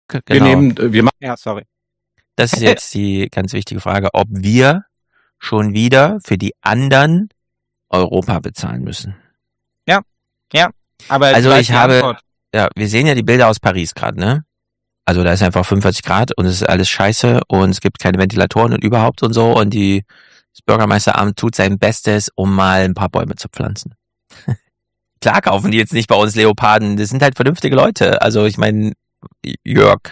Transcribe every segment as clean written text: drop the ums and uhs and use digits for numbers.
Genau. Ja, sorry. Das ist jetzt die ganz wichtige Frage, ob wir schon wieder für die anderen Europa bezahlen müssen. Ja. Aber Also wir sehen ja die Bilder aus Paris gerade, ne? Also da ist einfach 45 Grad und es ist alles scheiße und es gibt keine Ventilatoren und überhaupt und so und das Bürgermeisteramt tut sein Bestes, um mal ein paar Bäume zu pflanzen. Klar kaufen die jetzt nicht bei uns Leoparden, das sind halt vernünftige Leute. Also ich meine, Jörg,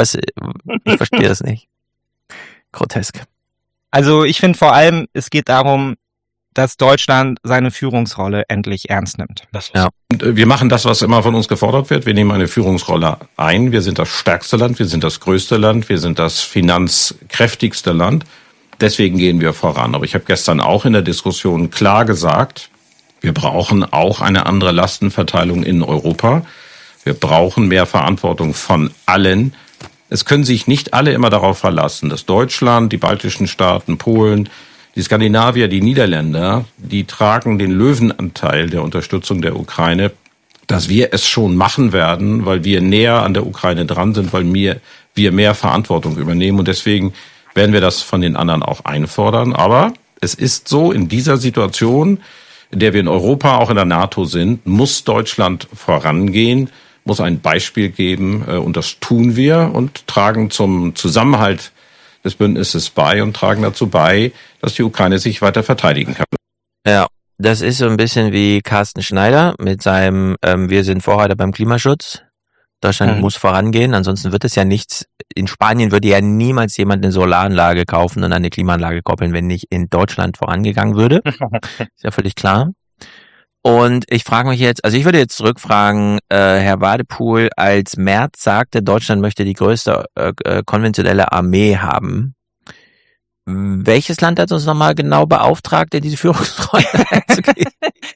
ich verstehe das nicht. Grotesk. Also ich finde vor allem, es geht darum, dass Deutschland seine Führungsrolle endlich ernst nimmt. Ja. Und wir machen das, was immer von uns gefordert wird. Wir nehmen eine Führungsrolle ein. Wir sind das stärkste Land, wir sind das größte Land, wir sind das finanzkräftigste Land. Deswegen gehen wir voran. Aber ich habe gestern auch in der Diskussion klar gesagt, wir brauchen auch eine andere Lastenverteilung in Europa. Wir brauchen mehr Verantwortung von allen. Es können sich nicht alle immer darauf verlassen, dass Deutschland, die baltischen Staaten, Polen, die Skandinavier, die Niederländer, die tragen den Löwenanteil der Unterstützung der Ukraine, dass wir es schon machen werden, weil wir näher an der Ukraine dran sind, weil wir mehr Verantwortung übernehmen. Und deswegen werden wir das von den anderen auch einfordern. Aber es ist so, in dieser Situation, in der wir in Europa, auch in der NATO sind, muss Deutschland vorangehen, muss ein Beispiel geben. Und das tun wir und tragen zum Zusammenhalt des Bündnisses bei und tragen dazu bei, dass die Ukraine sich weiter verteidigen kann. Ja, das ist so ein bisschen wie Carsten Schneider mit seinem wir sind Vorreiter beim Klimaschutz. Deutschland muss vorangehen, ansonsten wird es ja nichts. In Spanien würde ja niemals jemand eine Solaranlage kaufen und eine Klimaanlage koppeln, wenn nicht in Deutschland vorangegangen würde. Ist ja völlig klar. Und ich frage mich jetzt, also ich würde jetzt zurückfragen, Herr Wadepool, als Merz sagte, Deutschland möchte die größte konventionelle Armee haben. Welches Land hat uns nochmal genau beauftragt, in diese Führungsrolle einzugehen?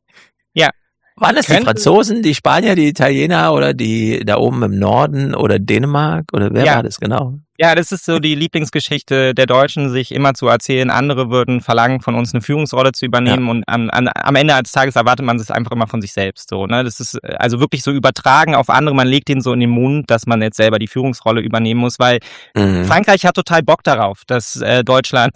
Ja. Waren das die Franzosen, die Spanier, die Italiener oder die da oben im Norden oder Dänemark? Oder wer war das genau? Ja, das ist so die Lieblingsgeschichte der Deutschen, sich immer zu erzählen, andere würden verlangen, von uns eine Führungsrolle zu übernehmen und am Ende des Tages erwartet man es einfach immer von sich selbst. So, ne? Das ist also wirklich so übertragen auf andere, man legt ihnen so in den Mund, dass man jetzt selber die Führungsrolle übernehmen muss, weil Frankreich hat total Bock darauf, dass Deutschland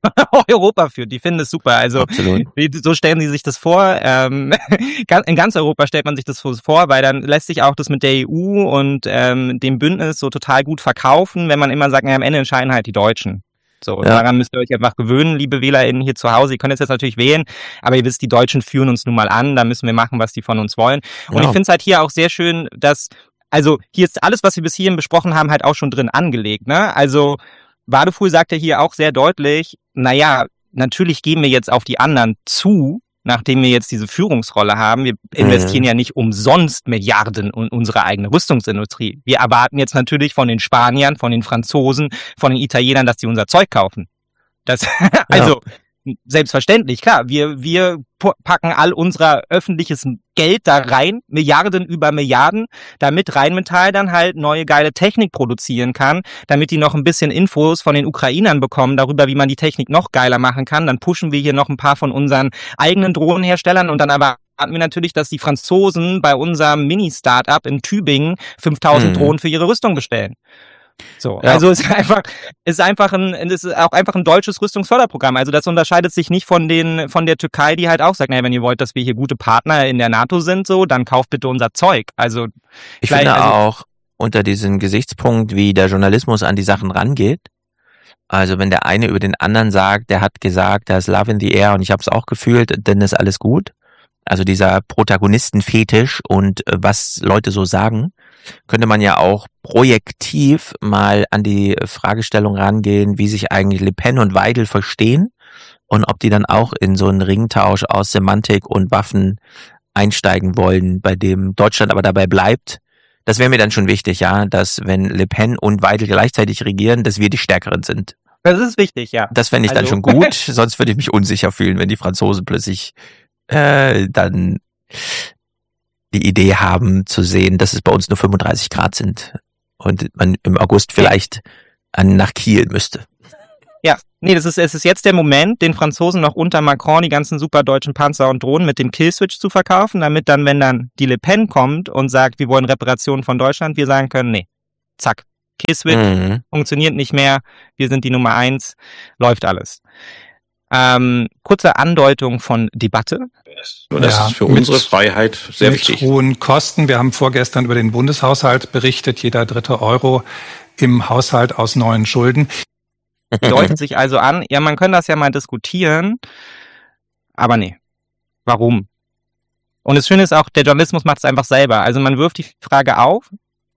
Europa führt. Die finden es super. Also so stellen sie sich das vor. In ganz Europa stellt man sich das vor, weil dann lässt sich auch das mit der EU und dem Bündnis so total gut verkaufen, wenn man immer sagt, am Ende entscheiden halt die Deutschen. So, und daran müsst ihr euch einfach gewöhnen, liebe WählerInnen hier zu Hause. Ihr könnt jetzt natürlich wählen, aber ihr wisst, die Deutschen führen uns nun mal an, da müssen wir machen, was die von uns wollen. Und ich finde es halt hier auch sehr schön, dass, also hier ist alles, was wir bis hierhin besprochen haben, halt auch schon drin angelegt, ne? Also Wadefuhl sagt ja hier auch sehr deutlich, naja, natürlich gehen wir jetzt auf die anderen zu, nachdem wir jetzt diese Führungsrolle haben. Wir investieren ja nicht umsonst Milliarden in unsere eigene Rüstungsindustrie. Wir erwarten jetzt natürlich von den Spaniern, von den Franzosen, von den Italienern, dass die unser Zeug kaufen. Das, also, selbstverständlich, klar, wir packen all unser öffentliches Geld da rein, Milliarden über Milliarden, damit Rheinmetall dann halt neue geile Technik produzieren kann, damit die noch ein bisschen Infos von den Ukrainern bekommen darüber, wie man die Technik noch geiler machen kann. Dann pushen wir hier noch ein paar von unseren eigenen Drohnenherstellern und dann erwarten wir natürlich, dass die Franzosen bei unserem Mini-Startup in Tübingen 5000 Drohnen für ihre Rüstung bestellen. So, also es ist auch einfach ein deutsches Rüstungsförderprogramm. Also das unterscheidet sich nicht von der Türkei, die halt auch sagt, naja, wenn ihr wollt, dass wir hier gute Partner in der NATO sind, so, dann kauft bitte unser Zeug. Also ich finde auch unter diesem Gesichtspunkt, wie der Journalismus an die Sachen rangeht. Also wenn der eine über den anderen sagt, der hat gesagt, da ist Love in the Air und ich habe es auch gefühlt, dann ist alles gut. Also dieser Protagonistenfetisch und was Leute so sagen, könnte man ja auch projektiv mal an die Fragestellung rangehen, wie sich eigentlich Le Pen und Weidel verstehen und ob die dann auch in so einen Ringtausch aus Semantik und Waffen einsteigen wollen, bei dem Deutschland aber dabei bleibt. Das wäre mir dann schon wichtig, ja, dass wenn Le Pen und Weidel gleichzeitig regieren, dass wir die Stärkeren sind. Das ist wichtig, ja. Das fände ich dann schon gut, sonst würde ich mich unsicher fühlen, wenn die Franzosen plötzlich dann die Idee haben zu sehen, dass es bei uns nur 35 Grad sind und man im August vielleicht nach Kiel müsste. Ja, nee, es ist jetzt der Moment, den Franzosen noch unter Macron die ganzen super deutschen Panzer und Drohnen mit dem Killswitch zu verkaufen, damit dann, wenn dann die Le Pen kommt und sagt, wir wollen Reparationen von Deutschland, wir sagen können, nee, zack, Kiswit funktioniert nicht mehr, wir sind die Nummer 1, läuft alles. Kurze Andeutung von Debatte. Und das ist für unsere Freiheit sehr wichtig. Mit hohen Kosten. Wir haben vorgestern über den Bundeshaushalt berichtet, jeder dritte Euro im Haushalt aus neuen Schulden. Deutet sich also an, ja, man kann das ja mal diskutieren, aber nee. Warum? Und das Schöne ist auch, der Journalismus macht es einfach selber. Also man wirft die Frage auf,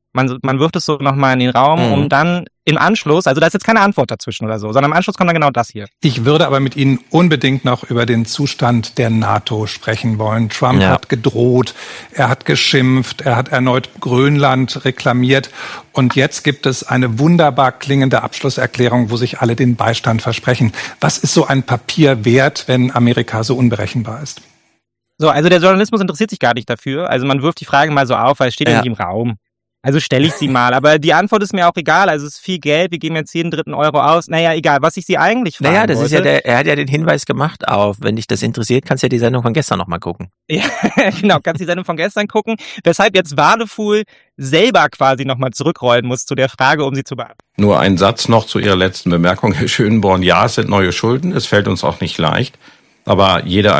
man wirft es so nochmal in den Raum, um dann im Anschluss, also da ist jetzt keine Antwort dazwischen oder so, sondern im Anschluss kommt dann genau das hier. Ich würde aber mit Ihnen unbedingt noch über den Zustand der NATO sprechen wollen. Trump hat gedroht, er hat geschimpft, er hat erneut Grönland reklamiert und jetzt gibt es eine wunderbar klingende Abschlusserklärung, wo sich alle den Beistand versprechen. Was ist so ein Papier wert, wenn Amerika so unberechenbar ist? So, also der Journalismus interessiert sich gar nicht dafür. Also man wirft die Frage mal so auf, weil es steht ja nicht im Raum. Also stelle ich sie mal. Aber die Antwort ist mir auch egal. Also es ist viel Geld, wir geben jetzt jeden dritten Euro aus. Naja, egal, was ich sie eigentlich fragen Naja, das wollte. ist ja er hat ja den Hinweis gemacht auf, wenn dich das interessiert, kannst du ja die Sendung von gestern nochmal gucken. Ja, genau, kannst die Sendung von gestern gucken. Weshalb jetzt Wadefuhl selber quasi nochmal zurückrollen muss zu der Frage, um sie zu beantworten. Nur ein Satz noch zu Ihrer letzten Bemerkung, Herr Schönborn. Ja, es sind neue Schulden, es fällt uns auch nicht leicht. Aber jede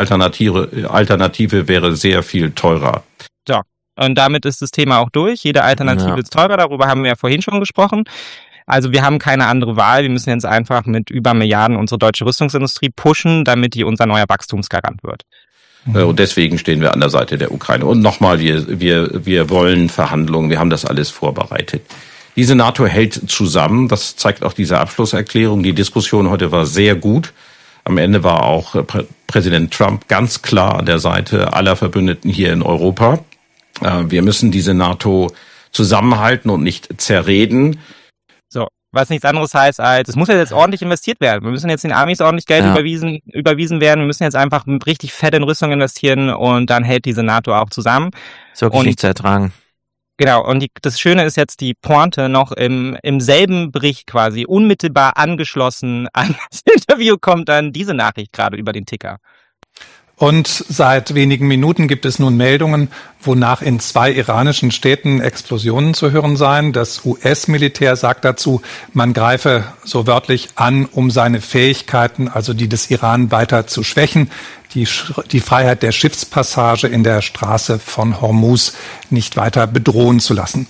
Alternative wäre sehr viel teurer. So, und damit ist das Thema auch durch. Jede Alternative ist teurer, darüber haben wir ja vorhin schon gesprochen. Also wir haben keine andere Wahl. Wir müssen jetzt einfach mit über Milliarden unsere deutsche Rüstungsindustrie pushen, damit die unser neuer Wachstumsgarant wird. Und deswegen stehen wir an der Seite der Ukraine. Und nochmal, wir wollen Verhandlungen, wir haben das alles vorbereitet. Diese NATO hält zusammen, das zeigt auch diese Abschlusserklärung. Die Diskussion heute war sehr gut. Am Ende war auch Präsident Trump ganz klar an der Seite aller Verbündeten hier in Europa. Wir müssen diese NATO zusammenhalten und nicht zerreden. So, was nichts anderes heißt als, es muss ja jetzt ordentlich investiert werden. Wir müssen jetzt den Amis ordentlich Geld überwiesen werden. Wir müssen jetzt einfach richtig fett in Rüstung investieren und dann hält diese NATO auch zusammen. Ist wirklich nicht zu ertragen. Genau, und das Schöne ist jetzt die Pointe noch im selben Bericht quasi, unmittelbar angeschlossen an das Interview kommt dann diese Nachricht gerade über den Ticker. Und seit wenigen Minuten gibt es nun Meldungen, wonach in 2 iranischen Städten Explosionen zu hören seien. Das US-Militär sagt dazu, man greife so wörtlich an, um seine Fähigkeiten, also die des Iran, weiter zu schwächen, die Freiheit der Schiffspassage in der Straße von Hormuz nicht weiter bedrohen zu lassen.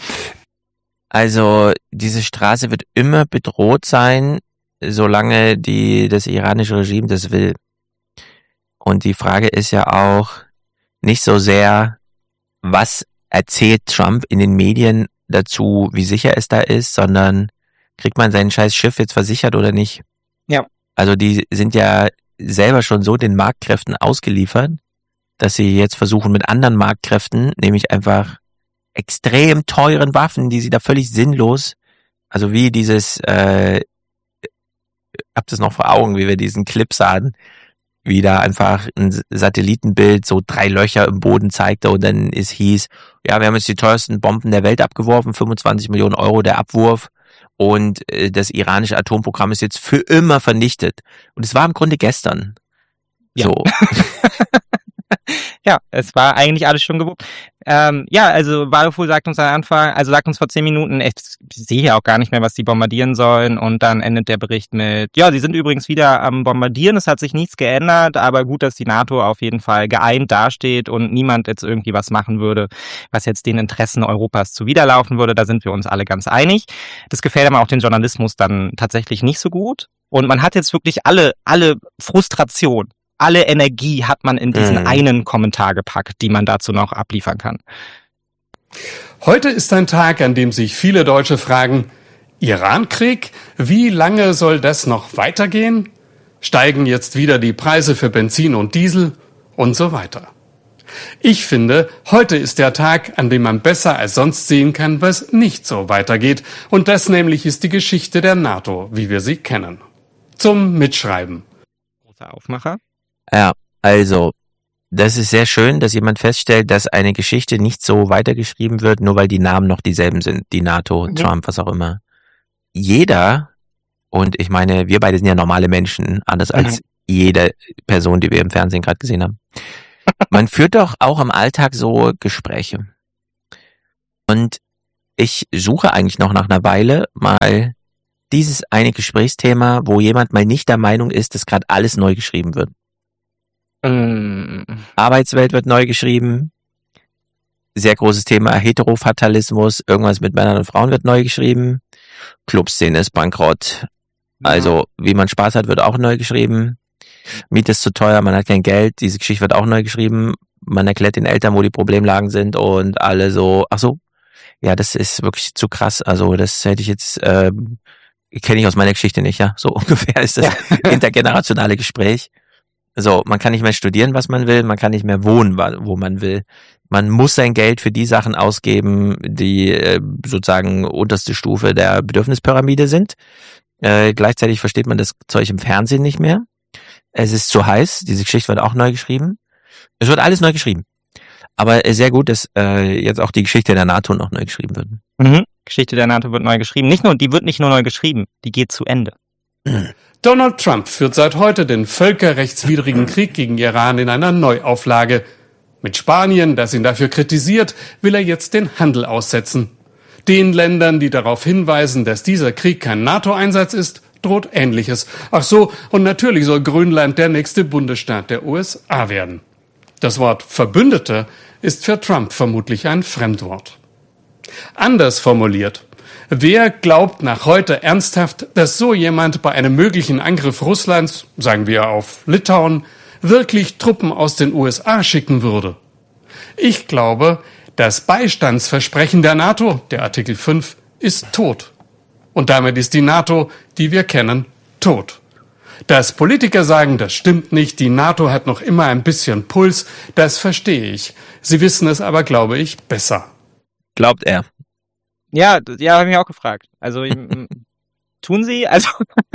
Also diese Straße wird immer bedroht sein, solange das iranische Regime das will. Und die Frage ist ja auch nicht so sehr, was erzählt Trump in den Medien dazu, wie sicher es da ist, sondern kriegt man sein scheiß Schiff jetzt versichert oder nicht? Ja. Also die sind ja selber schon so den Marktkräften ausgeliefert, dass sie jetzt versuchen mit anderen Marktkräften, nämlich einfach extrem teuren Waffen, die sie da völlig sinnlos, also wie dieses, habt es noch vor Augen, wie wir diesen Clip sahen, wie da einfach ein Satellitenbild so 3 Löcher im Boden zeigte und dann hieß, ja, wir haben jetzt die teuersten Bomben der Welt abgeworfen, 25 Millionen Euro der Abwurf und das iranische Atomprogramm ist jetzt für immer vernichtet. Und es war im Grunde gestern. Ja. So. Ja, es war eigentlich alles schon gewuppt. Also Wadefuhl sagt uns am Anfang, also sagt uns vor 10 Minuten, ich sehe ja auch gar nicht mehr, was die bombardieren sollen und dann endet der Bericht mit, ja, sie sind übrigens wieder am Bombardieren, es hat sich nichts geändert, aber gut, dass die NATO auf jeden Fall geeint dasteht und niemand jetzt irgendwie was machen würde, was jetzt den Interessen Europas zuwiderlaufen würde, da sind wir uns alle ganz einig. Das gefällt aber auch den Journalismus dann tatsächlich nicht so gut und man hat jetzt wirklich alle Frustration, alle Energie hat man in diesen einen Kommentar gepackt, die man dazu noch abliefern kann. Heute ist ein Tag, an dem sich viele Deutsche fragen, Irankrieg? Wie lange soll das noch weitergehen? Steigen jetzt wieder die Preise für Benzin und Diesel? Und so weiter. Ich finde, heute ist der Tag, an dem man besser als sonst sehen kann, was nicht so weitergeht. Und das nämlich ist die Geschichte der NATO, wie wir sie kennen. Zum Mitschreiben. Großer Aufmacher. Ja, also, das ist sehr schön, dass jemand feststellt, dass eine Geschichte nicht so weitergeschrieben wird, nur weil die Namen noch dieselben sind, die NATO, Trump, was auch immer. Jeder, und ich meine, wir beide sind ja normale Menschen, anders als jede Person, die wir im Fernsehen gerade gesehen haben. Man führt doch auch im Alltag so Gespräche. Und ich suche eigentlich noch nach einer Weile mal dieses eine Gesprächsthema, wo jemand mal nicht der Meinung ist, dass gerade alles neu geschrieben wird. Arbeitswelt wird neu geschrieben. Sehr großes Thema Heterofatalismus. Irgendwas mit Männern und Frauen wird neu geschrieben. Clubszene ist bankrott. Also, wie man Spaß hat, wird auch neu geschrieben. Miete ist zu teuer, man hat kein Geld. Diese Geschichte wird auch neu geschrieben. Man erklärt den Eltern, wo die Problemlagen sind und alle so, ach so, ja, das ist wirklich zu krass. Also, das hätte ich jetzt, kenne ich aus meiner Geschichte nicht, ja. So ungefähr ist das intergenerationale Gespräch. So, man kann nicht mehr studieren, was man will, man kann nicht mehr wohnen, wo man will. Man muss sein Geld für die Sachen ausgeben, die sozusagen unterste Stufe der Bedürfnispyramide sind. Gleichzeitig versteht man das Zeug im Fernsehen nicht mehr. Es ist zu heiß, diese Geschichte wird auch neu geschrieben. Es wird alles neu geschrieben. Aber sehr gut, dass jetzt auch die Geschichte der NATO noch neu geschrieben wird. Mhm. Geschichte der NATO wird neu geschrieben. Die wird nicht nur neu geschrieben, die geht zu Ende. Donald Trump führt seit heute den völkerrechtswidrigen Krieg gegen Iran in einer Neuauflage. Mit Spanien, das ihn dafür kritisiert, will er jetzt den Handel aussetzen. Den Ländern, die darauf hinweisen, dass dieser Krieg kein NATO-Einsatz ist, droht Ähnliches. Ach so, und natürlich soll Grönland der nächste Bundesstaat der USA werden. Das Wort Verbündete ist für Trump vermutlich ein Fremdwort. Anders formuliert: Wer glaubt nach heute ernsthaft, dass so jemand bei einem möglichen Angriff Russlands, sagen wir auf Litauen, wirklich Truppen aus den USA schicken würde? Ich glaube, das Beistandsversprechen der NATO, der Artikel 5, ist tot. Und damit ist die NATO, die wir kennen, tot. Dass Politiker sagen, das stimmt nicht, die NATO hat noch immer ein bisschen Puls, das verstehe ich. Sie wissen es aber, glaube ich, besser. Glaubt er. Ja, habe ich mich auch gefragt. Also tun sie? Also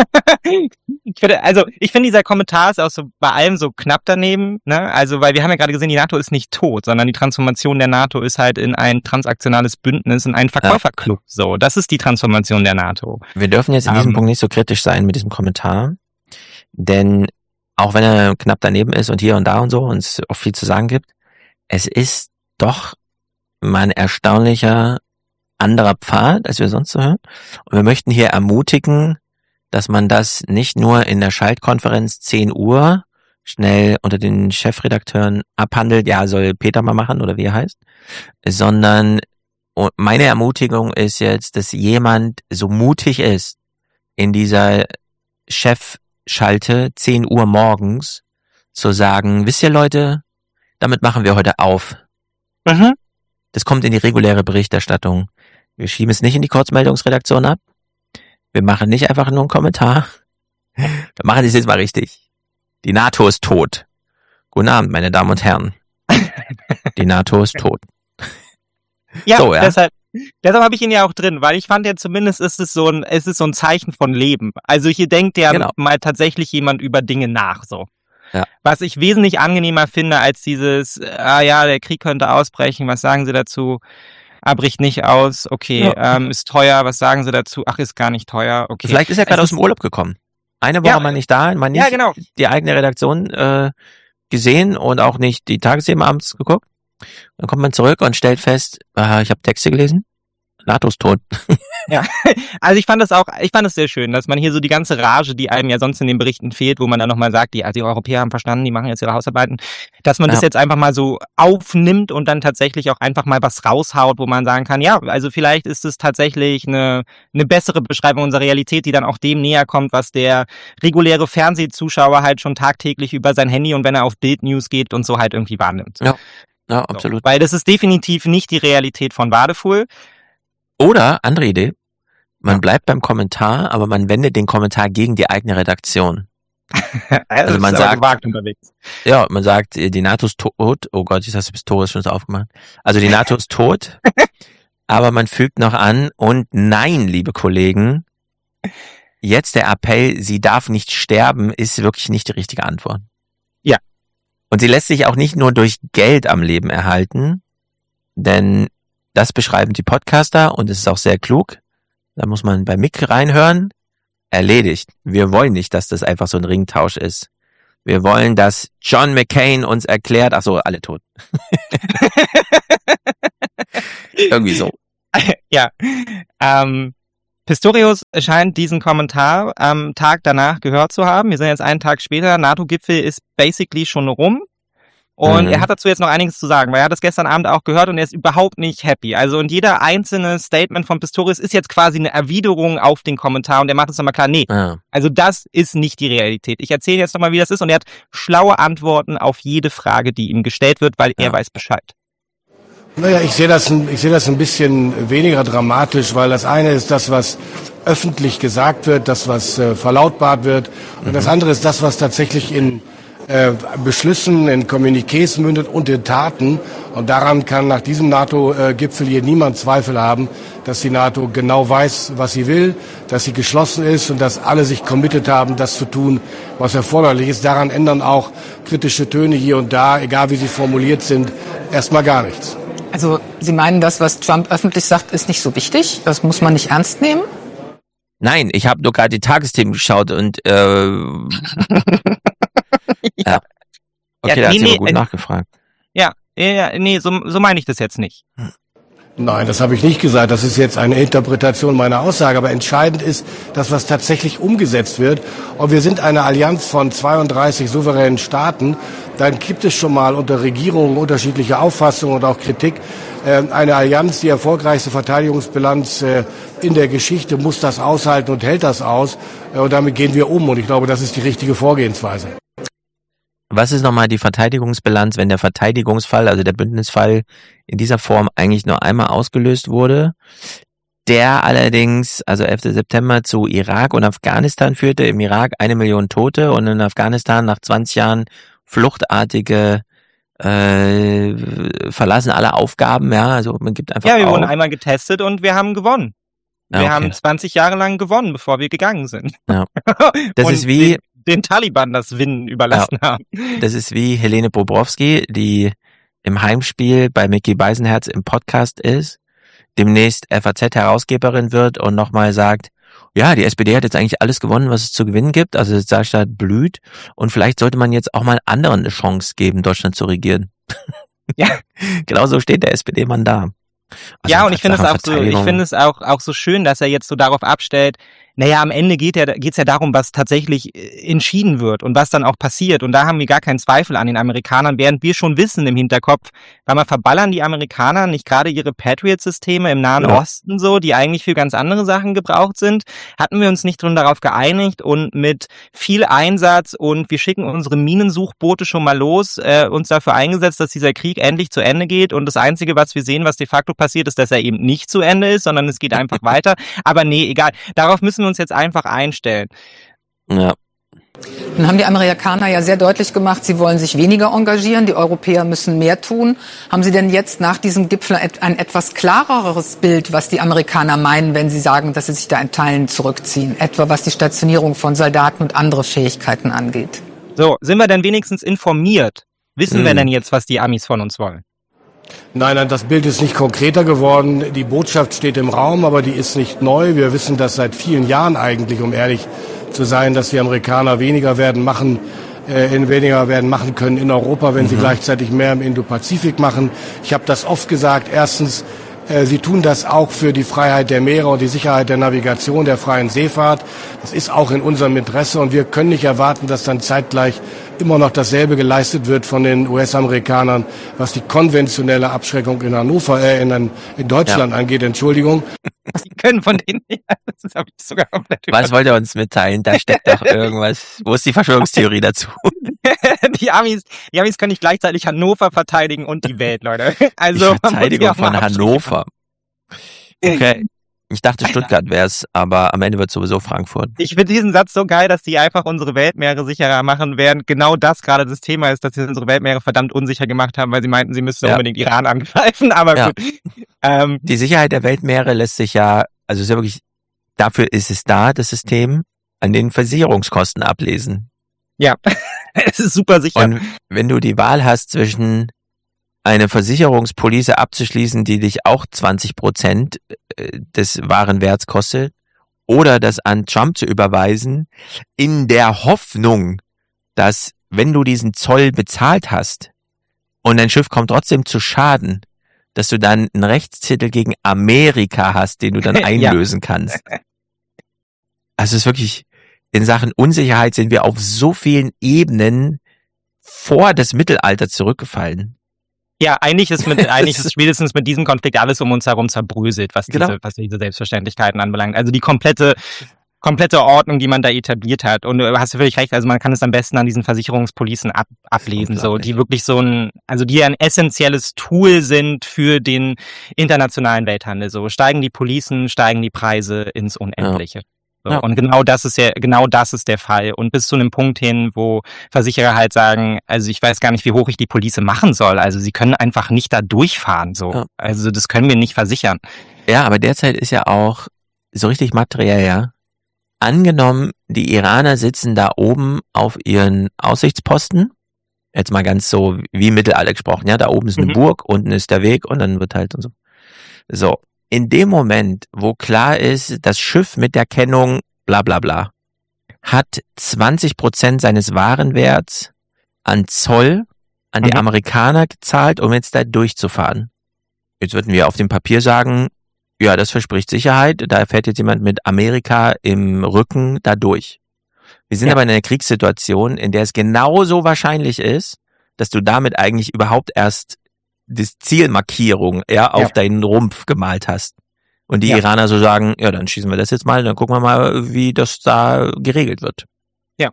ich finde dieser Kommentar ist auch so bei allem so knapp daneben, ne? Also weil wir haben ja gerade gesehen, die NATO ist nicht tot, sondern die Transformation der NATO ist halt in ein transaktionales Bündnis, in einen Verkäuferclub. So, das ist die Transformation der NATO. Wir dürfen jetzt in diesem Punkt nicht so kritisch sein mit diesem Kommentar, denn auch wenn er knapp daneben ist und hier und da und so und es auch viel zu sagen gibt, es ist doch mal ein erstaunlicher anderer Pfad, als wir sonst so hören. Und wir möchten hier ermutigen, dass man das nicht nur in der Schaltkonferenz 10 Uhr schnell unter den Chefredakteuren abhandelt, ja, soll Peter mal machen oder wie er heißt, sondern meine Ermutigung ist jetzt, dass jemand so mutig ist, in dieser Chefschalte 10 Uhr morgens zu sagen, wisst ihr Leute, damit machen wir heute auf. Mhm. Das kommt in die reguläre Berichterstattung. Wir schieben es nicht in die Kurzmeldungsredaktion ab. Wir machen nicht einfach nur einen Kommentar. Wir machen das jetzt mal richtig. Die NATO ist tot. Guten Abend, meine Damen und Herren. Die NATO ist tot. Ja, so, ja. deshalb habe ich ihn ja auch drin, weil ich fand ja zumindest es ist so ein Zeichen von Leben. Also hier denkt ja mal tatsächlich jemand über Dinge nach, so. Ja. Was ich wesentlich angenehmer finde als dieses, der Krieg könnte ausbrechen, was sagen Sie dazu? Bricht nicht aus, okay, ist teuer, was sagen Sie dazu? Ach, ist gar nicht teuer, okay. Vielleicht ist er gerade aus dem Urlaub gekommen. Eine Woche mal nicht da, mal nicht die eigene Redaktion gesehen und auch nicht die Tagesthemen abends geguckt. Dann kommt man zurück und stellt fest, ich habe Texte gelesen, NATO ist tot. Ja, also ich fand es sehr schön, dass man hier so die ganze Rage, die einem ja sonst in den Berichten fehlt, wo man dann nochmal sagt, die Europäer haben verstanden, die machen jetzt ihre Hausarbeiten, dass man das jetzt einfach mal so aufnimmt und dann tatsächlich auch einfach mal was raushaut, wo man sagen kann, ja, also vielleicht ist es tatsächlich eine bessere Beschreibung unserer Realität, die dann auch dem näher kommt, was der reguläre Fernsehzuschauer halt schon tagtäglich über sein Handy und wenn er auf Bild News geht und so halt irgendwie wahrnimmt. Ja, absolut. So, weil das ist definitiv nicht die Realität von Wadefuhl. Oder, andere Idee, man bleibt beim Kommentar, aber man wendet den Kommentar gegen die eigene Redaktion. Also man sagt, man sagt, die NATO ist tot. Oh Gott, jetzt hast du bis Tores schon so aufgemacht. Also die NATO ist tot, aber man fügt noch an, und nein, liebe Kollegen, jetzt der Appell, sie darf nicht sterben, ist wirklich nicht die richtige Antwort. Ja. Und sie lässt sich auch nicht nur durch Geld am Leben erhalten, denn das beschreiben die Podcaster und es ist auch sehr klug. Da muss man bei Mick reinhören. Erledigt. Wir wollen nicht, dass das einfach so ein Ringtausch ist. Wir wollen, dass John McCain uns erklärt, ach so, alle tot. Irgendwie so. Ja. Pistorius scheint diesen Kommentar am Tag danach gehört zu haben. Wir sind jetzt einen Tag später. NATO-Gipfel ist basically schon rum. Und er hat dazu jetzt noch einiges zu sagen, weil er hat das gestern Abend auch gehört und er ist überhaupt nicht happy. Also und jeder einzelne Statement von Pistorius ist jetzt quasi eine Erwiderung auf den Kommentar und er macht es nochmal klar, nee, also das ist nicht die Realität. Ich erzähle jetzt nochmal, wie das ist und er hat schlaue Antworten auf jede Frage, die ihm gestellt wird, weil er weiß Bescheid. Naja, ich sehe das ein bisschen weniger dramatisch, weil das eine ist das, was öffentlich gesagt wird, das, was verlautbart wird und das andere ist das, was tatsächlich in Beschlüssen, in Kommuniqués mündet und in Taten. Und daran kann nach diesem NATO-Gipfel hier niemand Zweifel haben, dass die NATO genau weiß, was sie will, dass sie geschlossen ist und dass alle sich committed haben, das zu tun, was erforderlich ist. Daran ändern auch kritische Töne hier und da, egal wie sie formuliert sind, erstmal gar nichts. Also Sie meinen, das, was Trump öffentlich sagt, ist nicht so wichtig? Das muss man nicht ernst nehmen? Nein, ich habe nur gerade die Tagesthemen geschaut und ja. Okay, da hat sie aber gut nachgefragt. Ja, nee, so meine ich das jetzt nicht. Nein, das habe ich nicht gesagt. Das ist jetzt eine Interpretation meiner Aussage. Aber entscheidend ist, dass was tatsächlich umgesetzt wird. Und wir sind eine Allianz von 32 souveränen Staaten. Dann gibt es schon mal unter Regierungen unterschiedliche Auffassungen und auch Kritik. Eine Allianz, die erfolgreichste Verteidigungsbilanz in der Geschichte, muss das aushalten und hält das aus. Und damit gehen wir um. Und ich glaube, das ist die richtige Vorgehensweise. Was ist nochmal die Verteidigungsbilanz, wenn der Verteidigungsfall, also der Bündnisfall in dieser Form eigentlich nur einmal ausgelöst wurde, der allerdings, also 11. September zu Irak und Afghanistan führte, im Irak 1 Million Tote und in Afghanistan nach 20 Jahren fluchtartige verlassen alle Aufgaben, ja, also man gibt einfach wir wurden einmal getestet und wir haben gewonnen. Wir haben 20 Jahre lang gewonnen, bevor wir gegangen sind. Ja. Das ist wie den Taliban das Winnen überlassen haben. Das ist wie Helene Bobrowski, die im Heimspiel bei Micky Beisenherz im Podcast ist, demnächst FAZ-Herausgeberin wird und nochmal sagt, ja, die SPD hat jetzt eigentlich alles gewonnen, was es zu gewinnen gibt, also Deutschland blüht und vielleicht sollte man jetzt auch mal anderen eine Chance geben, Deutschland zu regieren. Ja. Genauso steht der SPD-Mann da. Also ja, und ich finde es auch so, auch so schön, dass er jetzt so darauf abstellt, naja, am Ende geht's ja darum, was tatsächlich entschieden wird und was dann auch passiert. Und da haben wir gar keinen Zweifel an den Amerikanern, während wir schon wissen im Hinterkopf, weil man verballern die Amerikaner nicht gerade ihre Patriot-Systeme im Nahen Osten so, die eigentlich für ganz andere Sachen gebraucht sind, hatten wir uns nicht drin darauf geeinigt und mit viel Einsatz und wir schicken unsere Minensuchboote schon mal los, uns dafür eingesetzt, dass dieser Krieg endlich zu Ende geht. Und das Einzige, was wir sehen, was de facto passiert, ist, dass er eben nicht zu Ende ist, sondern es geht einfach weiter. Aber nee, egal. Darauf müssen wir uns jetzt einfach einstellen. Ja. Dann haben die Amerikaner ja sehr deutlich gemacht, sie wollen sich weniger engagieren, die Europäer müssen mehr tun. Haben Sie denn jetzt nach diesem Gipfel ein etwas klareres Bild, was die Amerikaner meinen, wenn sie sagen, dass sie sich da in Teilen zurückziehen? Etwa was die Stationierung von Soldaten und andere Fähigkeiten angeht. So, sind wir denn wenigstens informiert? Wissen wir denn jetzt, was die Amis von uns wollen? Nein, das Bild ist nicht konkreter geworden. Die Botschaft steht im Raum, aber die ist nicht neu. Wir wissen das seit vielen Jahren eigentlich, um ehrlich zu sein, dass die Amerikaner weniger werden machen können in Europa, wenn sie gleichzeitig mehr im Indo-Pazifik machen. Ich habe das oft gesagt. Erstens, sie tun das auch für die Freiheit der Meere und die Sicherheit der Navigation, der freien Seefahrt. Das ist auch in unserem Interesse und wir können nicht erwarten, dass dann zeitgleich immer noch dasselbe geleistet wird von den US-Amerikanern, was die konventionelle Abschreckung in Deutschland angeht. Entschuldigung. Die können von denen nicht. Das habe ich sogar komplett Was wollt ihr uns mitteilen? Da steckt doch irgendwas. Wo ist die Verschwörungstheorie dazu? Die Amis können nicht gleichzeitig Hannover verteidigen und die Welt, Leute. Also die Verteidigung von Hannover. Okay. Ich dachte, Stuttgart wär's, aber am Ende wird sowieso Frankfurt. Ich finde diesen Satz so geil, dass die einfach unsere Weltmeere sicherer machen, während genau das gerade das Thema ist, dass sie unsere Weltmeere verdammt unsicher gemacht haben, weil sie meinten, sie müssten unbedingt Iran angreifen, aber gut. Die Sicherheit der Weltmeere lässt sich ja, also ist ja wirklich, dafür ist es da, das System, an den Versicherungskosten ablesen. Ja, es ist super sicher. Und wenn du die Wahl hast zwischen eine Versicherungspolice abzuschließen, die dich auch 20% des wahren Werts kostet, oder das an Trump zu überweisen, in der Hoffnung, dass, wenn du diesen Zoll bezahlt hast und dein Schiff kommt trotzdem zu Schaden, dass du dann einen Rechtstitel gegen Amerika hast, den du dann einlösen kannst. Also es ist wirklich, in Sachen Unsicherheit sind wir auf so vielen Ebenen vor das Mittelalter zurückgefallen. Ja, eigentlich ist spätestens mit diesem Konflikt alles um uns herum zerbröselt, was diese Selbstverständlichkeiten anbelangt. Also die komplette Ordnung, die man da etabliert hat. Und du hast völlig recht, also man kann es am besten an diesen Versicherungspolicen ablesen, so, die wirklich die ein essentielles Tool sind für den internationalen Welthandel. So, steigen die Policen, steigen die Preise ins Unendliche. Ja. So, ja. Und genau das ist der Fall. Und bis zu einem Punkt hin, wo Versicherer halt sagen, also ich weiß gar nicht, wie hoch ich die Police machen soll. Also sie können einfach nicht da durchfahren, so. Ja. Also das können wir nicht versichern. Ja, aber derzeit ist ja auch so richtig materiell, ja. Angenommen, die Iraner sitzen da oben auf ihren Aussichtsposten. Jetzt mal ganz so wie im Mittelalter gesprochen, ja. Da oben ist eine Burg, unten ist der Weg und dann wird halt und so. So. In dem Moment, wo klar ist, das Schiff mit der Kennung bla bla bla hat 20% seines Warenwerts an Zoll an die Amerikaner gezahlt, um jetzt da durchzufahren. Jetzt würden wir auf dem Papier sagen, ja, das verspricht Sicherheit, da fährt jetzt jemand mit Amerika im Rücken da durch. Wir sind aber in einer Kriegssituation, in der es genauso wahrscheinlich ist, dass du damit eigentlich überhaupt erst die Zielmarkierung auf deinen Rumpf gemalt hast. Und die Iraner so sagen, ja, dann schießen wir das jetzt mal, dann gucken wir mal, wie das da geregelt wird. Ja.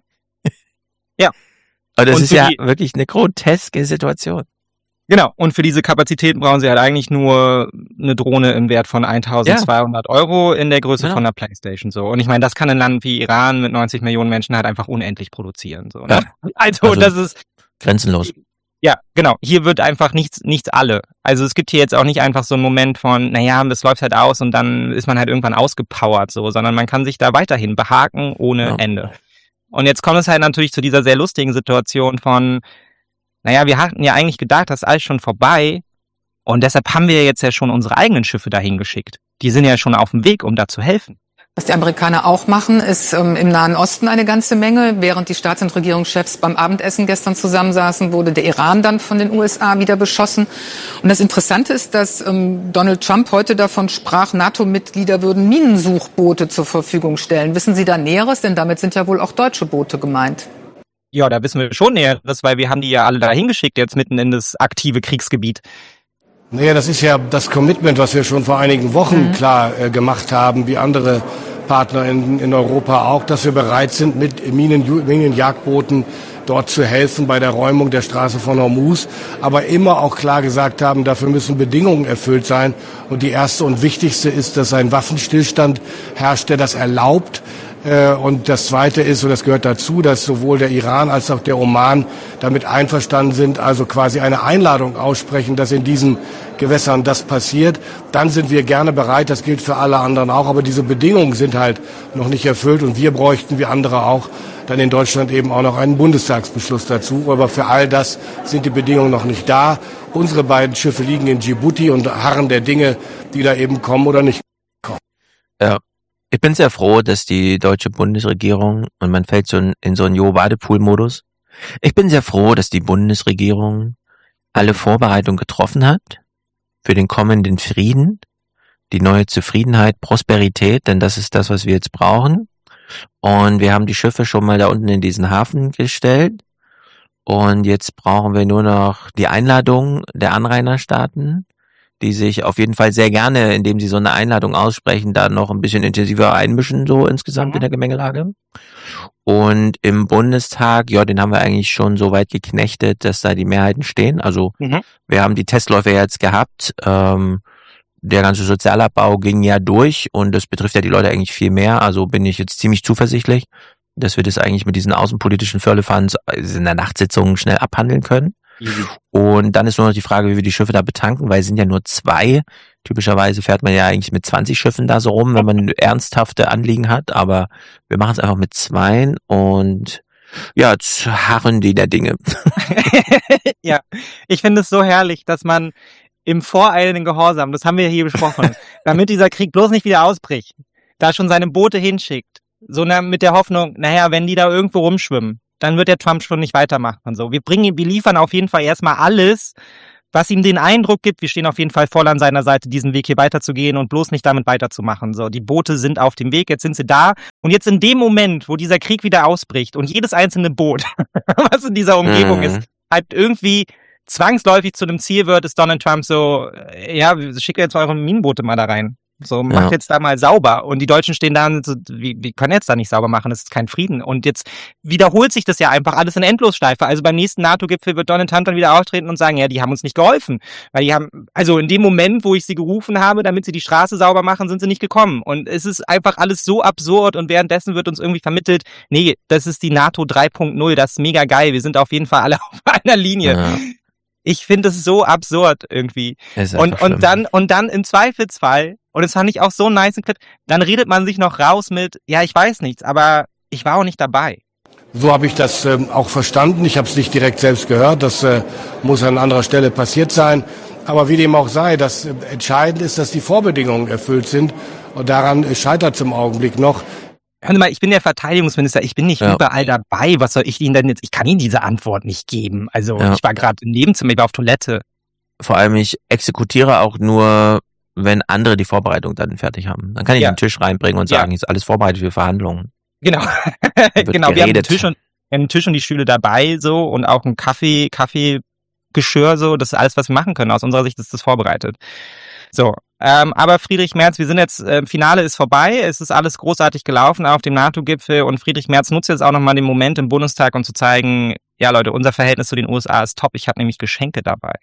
Ja. Und das ist ja wirklich eine groteske Situation. Genau, und für diese Kapazitäten brauchen sie halt eigentlich nur eine Drohne im Wert von 1.200 Euro in der Größe von einer Playstation. So. Und ich meine, das kann ein Land wie Iran mit 90 Millionen Menschen halt einfach unendlich produzieren. So, ne? Also das ist grenzenlos. Ja, genau. Hier wird einfach nichts alle. Also es gibt hier jetzt auch nicht einfach so einen Moment von, naja, das läuft halt aus und dann ist man halt irgendwann ausgepowert, so, sondern man kann sich da weiterhin behaken ohne Ende. Und jetzt kommt es halt natürlich zu dieser sehr lustigen Situation von, naja, wir hatten ja eigentlich gedacht, das ist alles schon vorbei und deshalb haben wir jetzt ja schon unsere eigenen Schiffe dahin geschickt. Die sind ja schon auf dem Weg, um da zu helfen. Was die Amerikaner auch machen, ist im Nahen Osten eine ganze Menge. Während die Staats- und Regierungschefs beim Abendessen gestern zusammensaßen, wurde der Iran dann von den USA wieder beschossen. Und das Interessante ist, dass Donald Trump heute davon sprach, NATO-Mitglieder würden Minensuchboote zur Verfügung stellen. Wissen Sie da Näheres? Denn damit sind ja wohl auch deutsche Boote gemeint. Ja, da wissen wir schon Näheres, weil wir haben die ja alle dahin geschickt, jetzt mitten in das aktive Kriegsgebiet. Naja, das ist ja das Commitment, was wir schon vor einigen Wochen klar gemacht haben, wie andere Partner in Europa auch, dass wir bereit sind, mit Minenjagdbooten dort zu helfen bei der Räumung der Straße von Hormuz, aber immer auch klar gesagt haben, dafür müssen Bedingungen erfüllt sein. Und die erste und wichtigste ist, dass ein Waffenstillstand herrscht, der das erlaubt. Und das Zweite ist, und das gehört dazu, dass sowohl der Iran als auch der Oman damit einverstanden sind, also quasi eine Einladung aussprechen, dass in diesen Gewässern das passiert. Dann sind wir gerne bereit, das gilt für alle anderen auch, aber diese Bedingungen sind halt noch nicht erfüllt und wir bräuchten, wie andere auch, dann in Deutschland eben auch noch einen Bundestagsbeschluss dazu. Aber für all das sind die Bedingungen noch nicht da. Unsere beiden Schiffe liegen in Djibouti und harren der Dinge, die da eben kommen oder nicht kommen. Ja. Ich bin sehr froh, dass die deutsche Bundesregierung, und man fällt so in so einen Jo-Badepool-Modus, ich bin sehr froh, dass die Bundesregierung alle Vorbereitungen getroffen hat für den kommenden Frieden, die neue Zufriedenheit, Prosperität, denn das ist das, was wir jetzt brauchen. Und wir haben die Schiffe schon mal da unten in diesen Hafen gestellt. Und jetzt brauchen wir nur noch die Einladung der Anrainerstaaten, die sich auf jeden Fall sehr gerne, indem sie so eine Einladung aussprechen, da noch ein bisschen intensiver einmischen, so insgesamt in der Gemengelage. Und im Bundestag, ja, den haben wir eigentlich schon so weit geknechtet, dass da die Mehrheiten stehen. Also wir haben die Testläufe jetzt gehabt. Der ganze Sozialabbau ging ja durch und das betrifft ja die Leute eigentlich viel mehr. Also bin ich jetzt ziemlich zuversichtlich, dass wir das eigentlich mit diesen außenpolitischen Firlefanz in der Nachtsitzung schnell abhandeln können. Und dann ist nur noch die Frage, wie wir die Schiffe da betanken, weil es sind ja nur 2. Typischerweise fährt man ja eigentlich mit 20 Schiffen da so rum, wenn man ernsthafte Anliegen hat, aber wir machen es einfach mit 2 und ja, jetzt harren die der Dinge. Ja, ich finde es so herrlich, dass man im voreilenden Gehorsam, das haben wir hier besprochen, damit dieser Krieg bloß nicht wieder ausbricht, da schon seine Boote hinschickt, so mit der Hoffnung, naja, wenn die da irgendwo rumschwimmen, dann wird der Trump schon nicht weitermachen und so. Wir liefern auf jeden Fall erstmal alles, was ihm den Eindruck gibt, wir stehen auf jeden Fall voll an seiner Seite, diesen Weg hier weiterzugehen und bloß nicht damit weiterzumachen. So, die Boote sind auf dem Weg, jetzt sind sie da. Und jetzt in dem Moment, wo dieser Krieg wieder ausbricht und jedes einzelne Boot, was in dieser Umgebung ist, halt irgendwie zwangsläufig zu einem Ziel wird, ist Donald Trump so, ja, schickt jetzt eure Minenboote mal da rein. So, macht jetzt da mal sauber. Und die Deutschen stehen da und so, wir können jetzt da nicht sauber machen, das ist kein Frieden. Und jetzt wiederholt sich das ja einfach alles in Endlosschleife. Also beim nächsten NATO-Gipfel wird Donald Trump dann wieder auftreten und sagen, ja, die haben uns nicht geholfen. Weil die haben, also in dem Moment, wo ich sie gerufen habe, damit sie die Straße sauber machen, sind sie nicht gekommen. Und es ist einfach alles so absurd und währenddessen wird uns irgendwie vermittelt, nee, das ist die NATO 3.0, das ist mega geil, wir sind auf jeden Fall alle auf einer Linie. Ja. Ich finde es so absurd irgendwie. Und dann im Zweifelsfall, und das fand ich auch so einen nicen Clip, dann redet man sich noch raus mit, ja, ich weiß nichts, aber ich war auch nicht dabei. So habe ich das auch verstanden. Ich habe es nicht direkt selbst gehört. Das muss an anderer Stelle passiert sein. Aber wie dem auch sei, das Entscheidende ist, dass die Vorbedingungen erfüllt sind. Und daran scheitert es im Augenblick noch. Hören Sie mal, ich bin der Verteidigungsminister, ich bin nicht überall dabei. Was soll ich Ihnen denn jetzt? Ich kann Ihnen diese Antwort nicht geben. Also ich war gerade im Nebenzimmer, ich war auf Toilette. Vor allem, ich exekutiere auch nur, wenn andere die Vorbereitung dann fertig haben. Dann kann ich den Tisch reinbringen und sagen, ist alles vorbereitet für Verhandlungen. Genau. Genau, wir haben einen Tisch und die Stühle dabei so und auch ein Kaffeegeschirr so. Das ist alles, was wir machen können. Aus unserer Sicht ist das vorbereitet. So, aber Friedrich Merz, wir sind jetzt, Finale ist vorbei, es ist alles großartig gelaufen auf dem NATO-Gipfel und Friedrich Merz nutzt jetzt auch nochmal den Moment im Bundestag, um zu zeigen, ja Leute, unser Verhältnis zu den USA ist top, ich habe nämlich Geschenke dabei.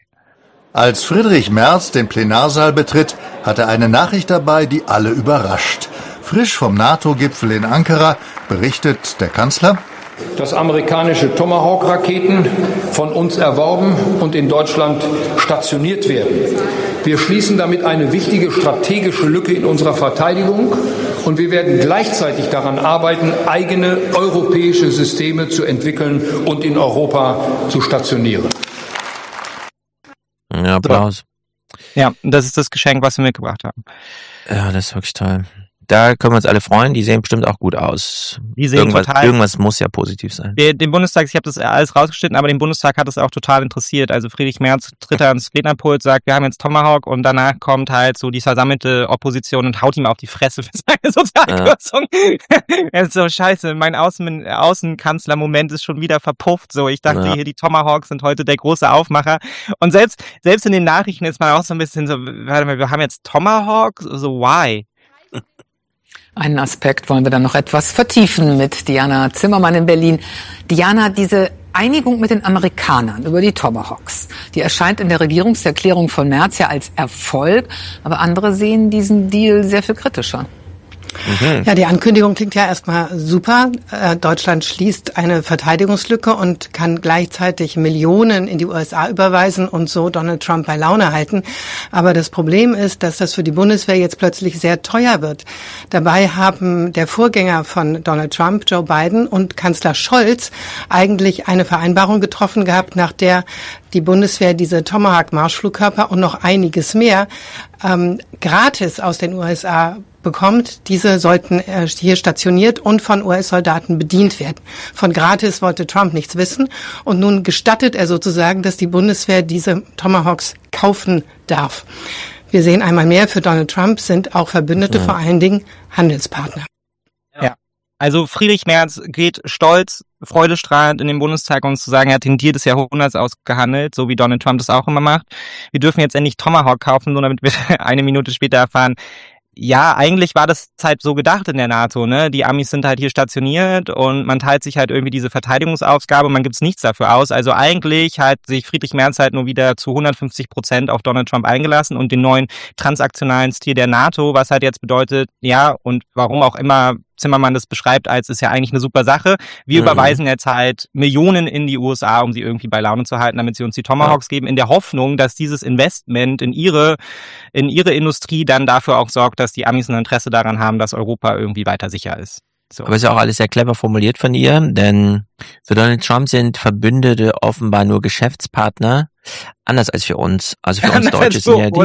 Als Friedrich Merz den Plenarsaal betritt, hat er eine Nachricht dabei, die alle überrascht. Frisch vom NATO-Gipfel in Ankara berichtet der Kanzler: Dass amerikanische Tomahawk-Raketen von uns erworben und in Deutschland stationiert werden. Wir schließen damit eine wichtige strategische Lücke in unserer Verteidigung und wir werden gleichzeitig daran arbeiten, eigene europäische Systeme zu entwickeln und in Europa zu stationieren. Ja, Applaus. Ja, das ist das Geschenk, was wir mitgebracht haben. Ja, das ist wirklich toll. Da können wir uns alle freuen, die sehen bestimmt auch gut aus. Die sehen irgendwas muss ja positiv sein. Den Bundestag, ich habe das alles rausgeschnitten, aber den Bundestag hat es auch total interessiert. Also Friedrich Merz tritt ans Rednerpult, sagt, wir haben jetzt Tomahawk und danach kommt halt so die versammelte Opposition und haut ihm auf die Fresse für seine Sozialkürzung. Er ist so, scheiße, mein Außenkanzler-Moment ist schon wieder verpufft. So, ich dachte hier, die Tomahawks sind heute der große Aufmacher. Und selbst in den Nachrichten ist man auch so ein bisschen so, warte mal, wir haben jetzt Tomahawk, so why? Einen Aspekt wollen wir dann noch etwas vertiefen mit Diana Zimmermann in Berlin. Diana, diese Einigung mit den Amerikanern über die Tomahawks, die erscheint in der Regierungserklärung von Merz ja als Erfolg, aber andere sehen diesen Deal sehr viel kritischer. Ja, die Ankündigung klingt ja erstmal super. Deutschland schließt eine Verteidigungslücke und kann gleichzeitig Millionen in die USA überweisen und so Donald Trump bei Laune halten. Aber das Problem ist, dass das für die Bundeswehr jetzt plötzlich sehr teuer wird. Dabei haben der Vorgänger von Donald Trump, Joe Biden, und Kanzler Scholz eigentlich eine Vereinbarung getroffen gehabt, nach der die Bundeswehr diese Tomahawk-Marschflugkörper und noch einiges mehr gratis aus den USA bekommt. Diese sollten hier stationiert und von US-Soldaten bedient werden. Von gratis wollte Trump nichts wissen und nun gestattet er sozusagen, dass die Bundeswehr diese Tomahawks kaufen darf. Wir sehen einmal mehr, für Donald Trump sind auch Verbündete vor allen Dingen Handelspartner. Ja, also Friedrich Merz geht stolz, freudestrahlend in den Bundestag, um zu sagen, er hat den Deal des Jahrhunderts ausgehandelt, so wie Donald Trump das auch immer macht. Wir dürfen jetzt endlich Tomahawk kaufen, nur damit wir eine Minute später erfahren, ja, eigentlich war das halt so gedacht in der NATO, ne? Die Amis sind halt hier stationiert und man teilt sich halt irgendwie diese Verteidigungsausgabe und man gibt's nichts dafür aus. Also eigentlich hat sich Friedrich Merz halt nur wieder zu 150% auf Donald Trump eingelassen und den neuen transaktionalen Stil der NATO, was halt jetzt bedeutet, ja, und warum auch immer Zimmermann das beschreibt, als ist ja eigentlich eine super Sache. Wir überweisen jetzt halt Millionen in die USA, um sie irgendwie bei Laune zu halten, damit sie uns die Tomahawks geben, in der Hoffnung, dass dieses Investment in ihre Industrie dann dafür auch sorgt, dass die Amis ein Interesse daran haben, dass Europa irgendwie weiter sicher ist. So. Aber ist ja auch alles sehr clever formuliert von ihr, denn für Donald Trump sind Verbündete offenbar nur Geschäftspartner, anders als für uns. Also für uns Deutsche sind ja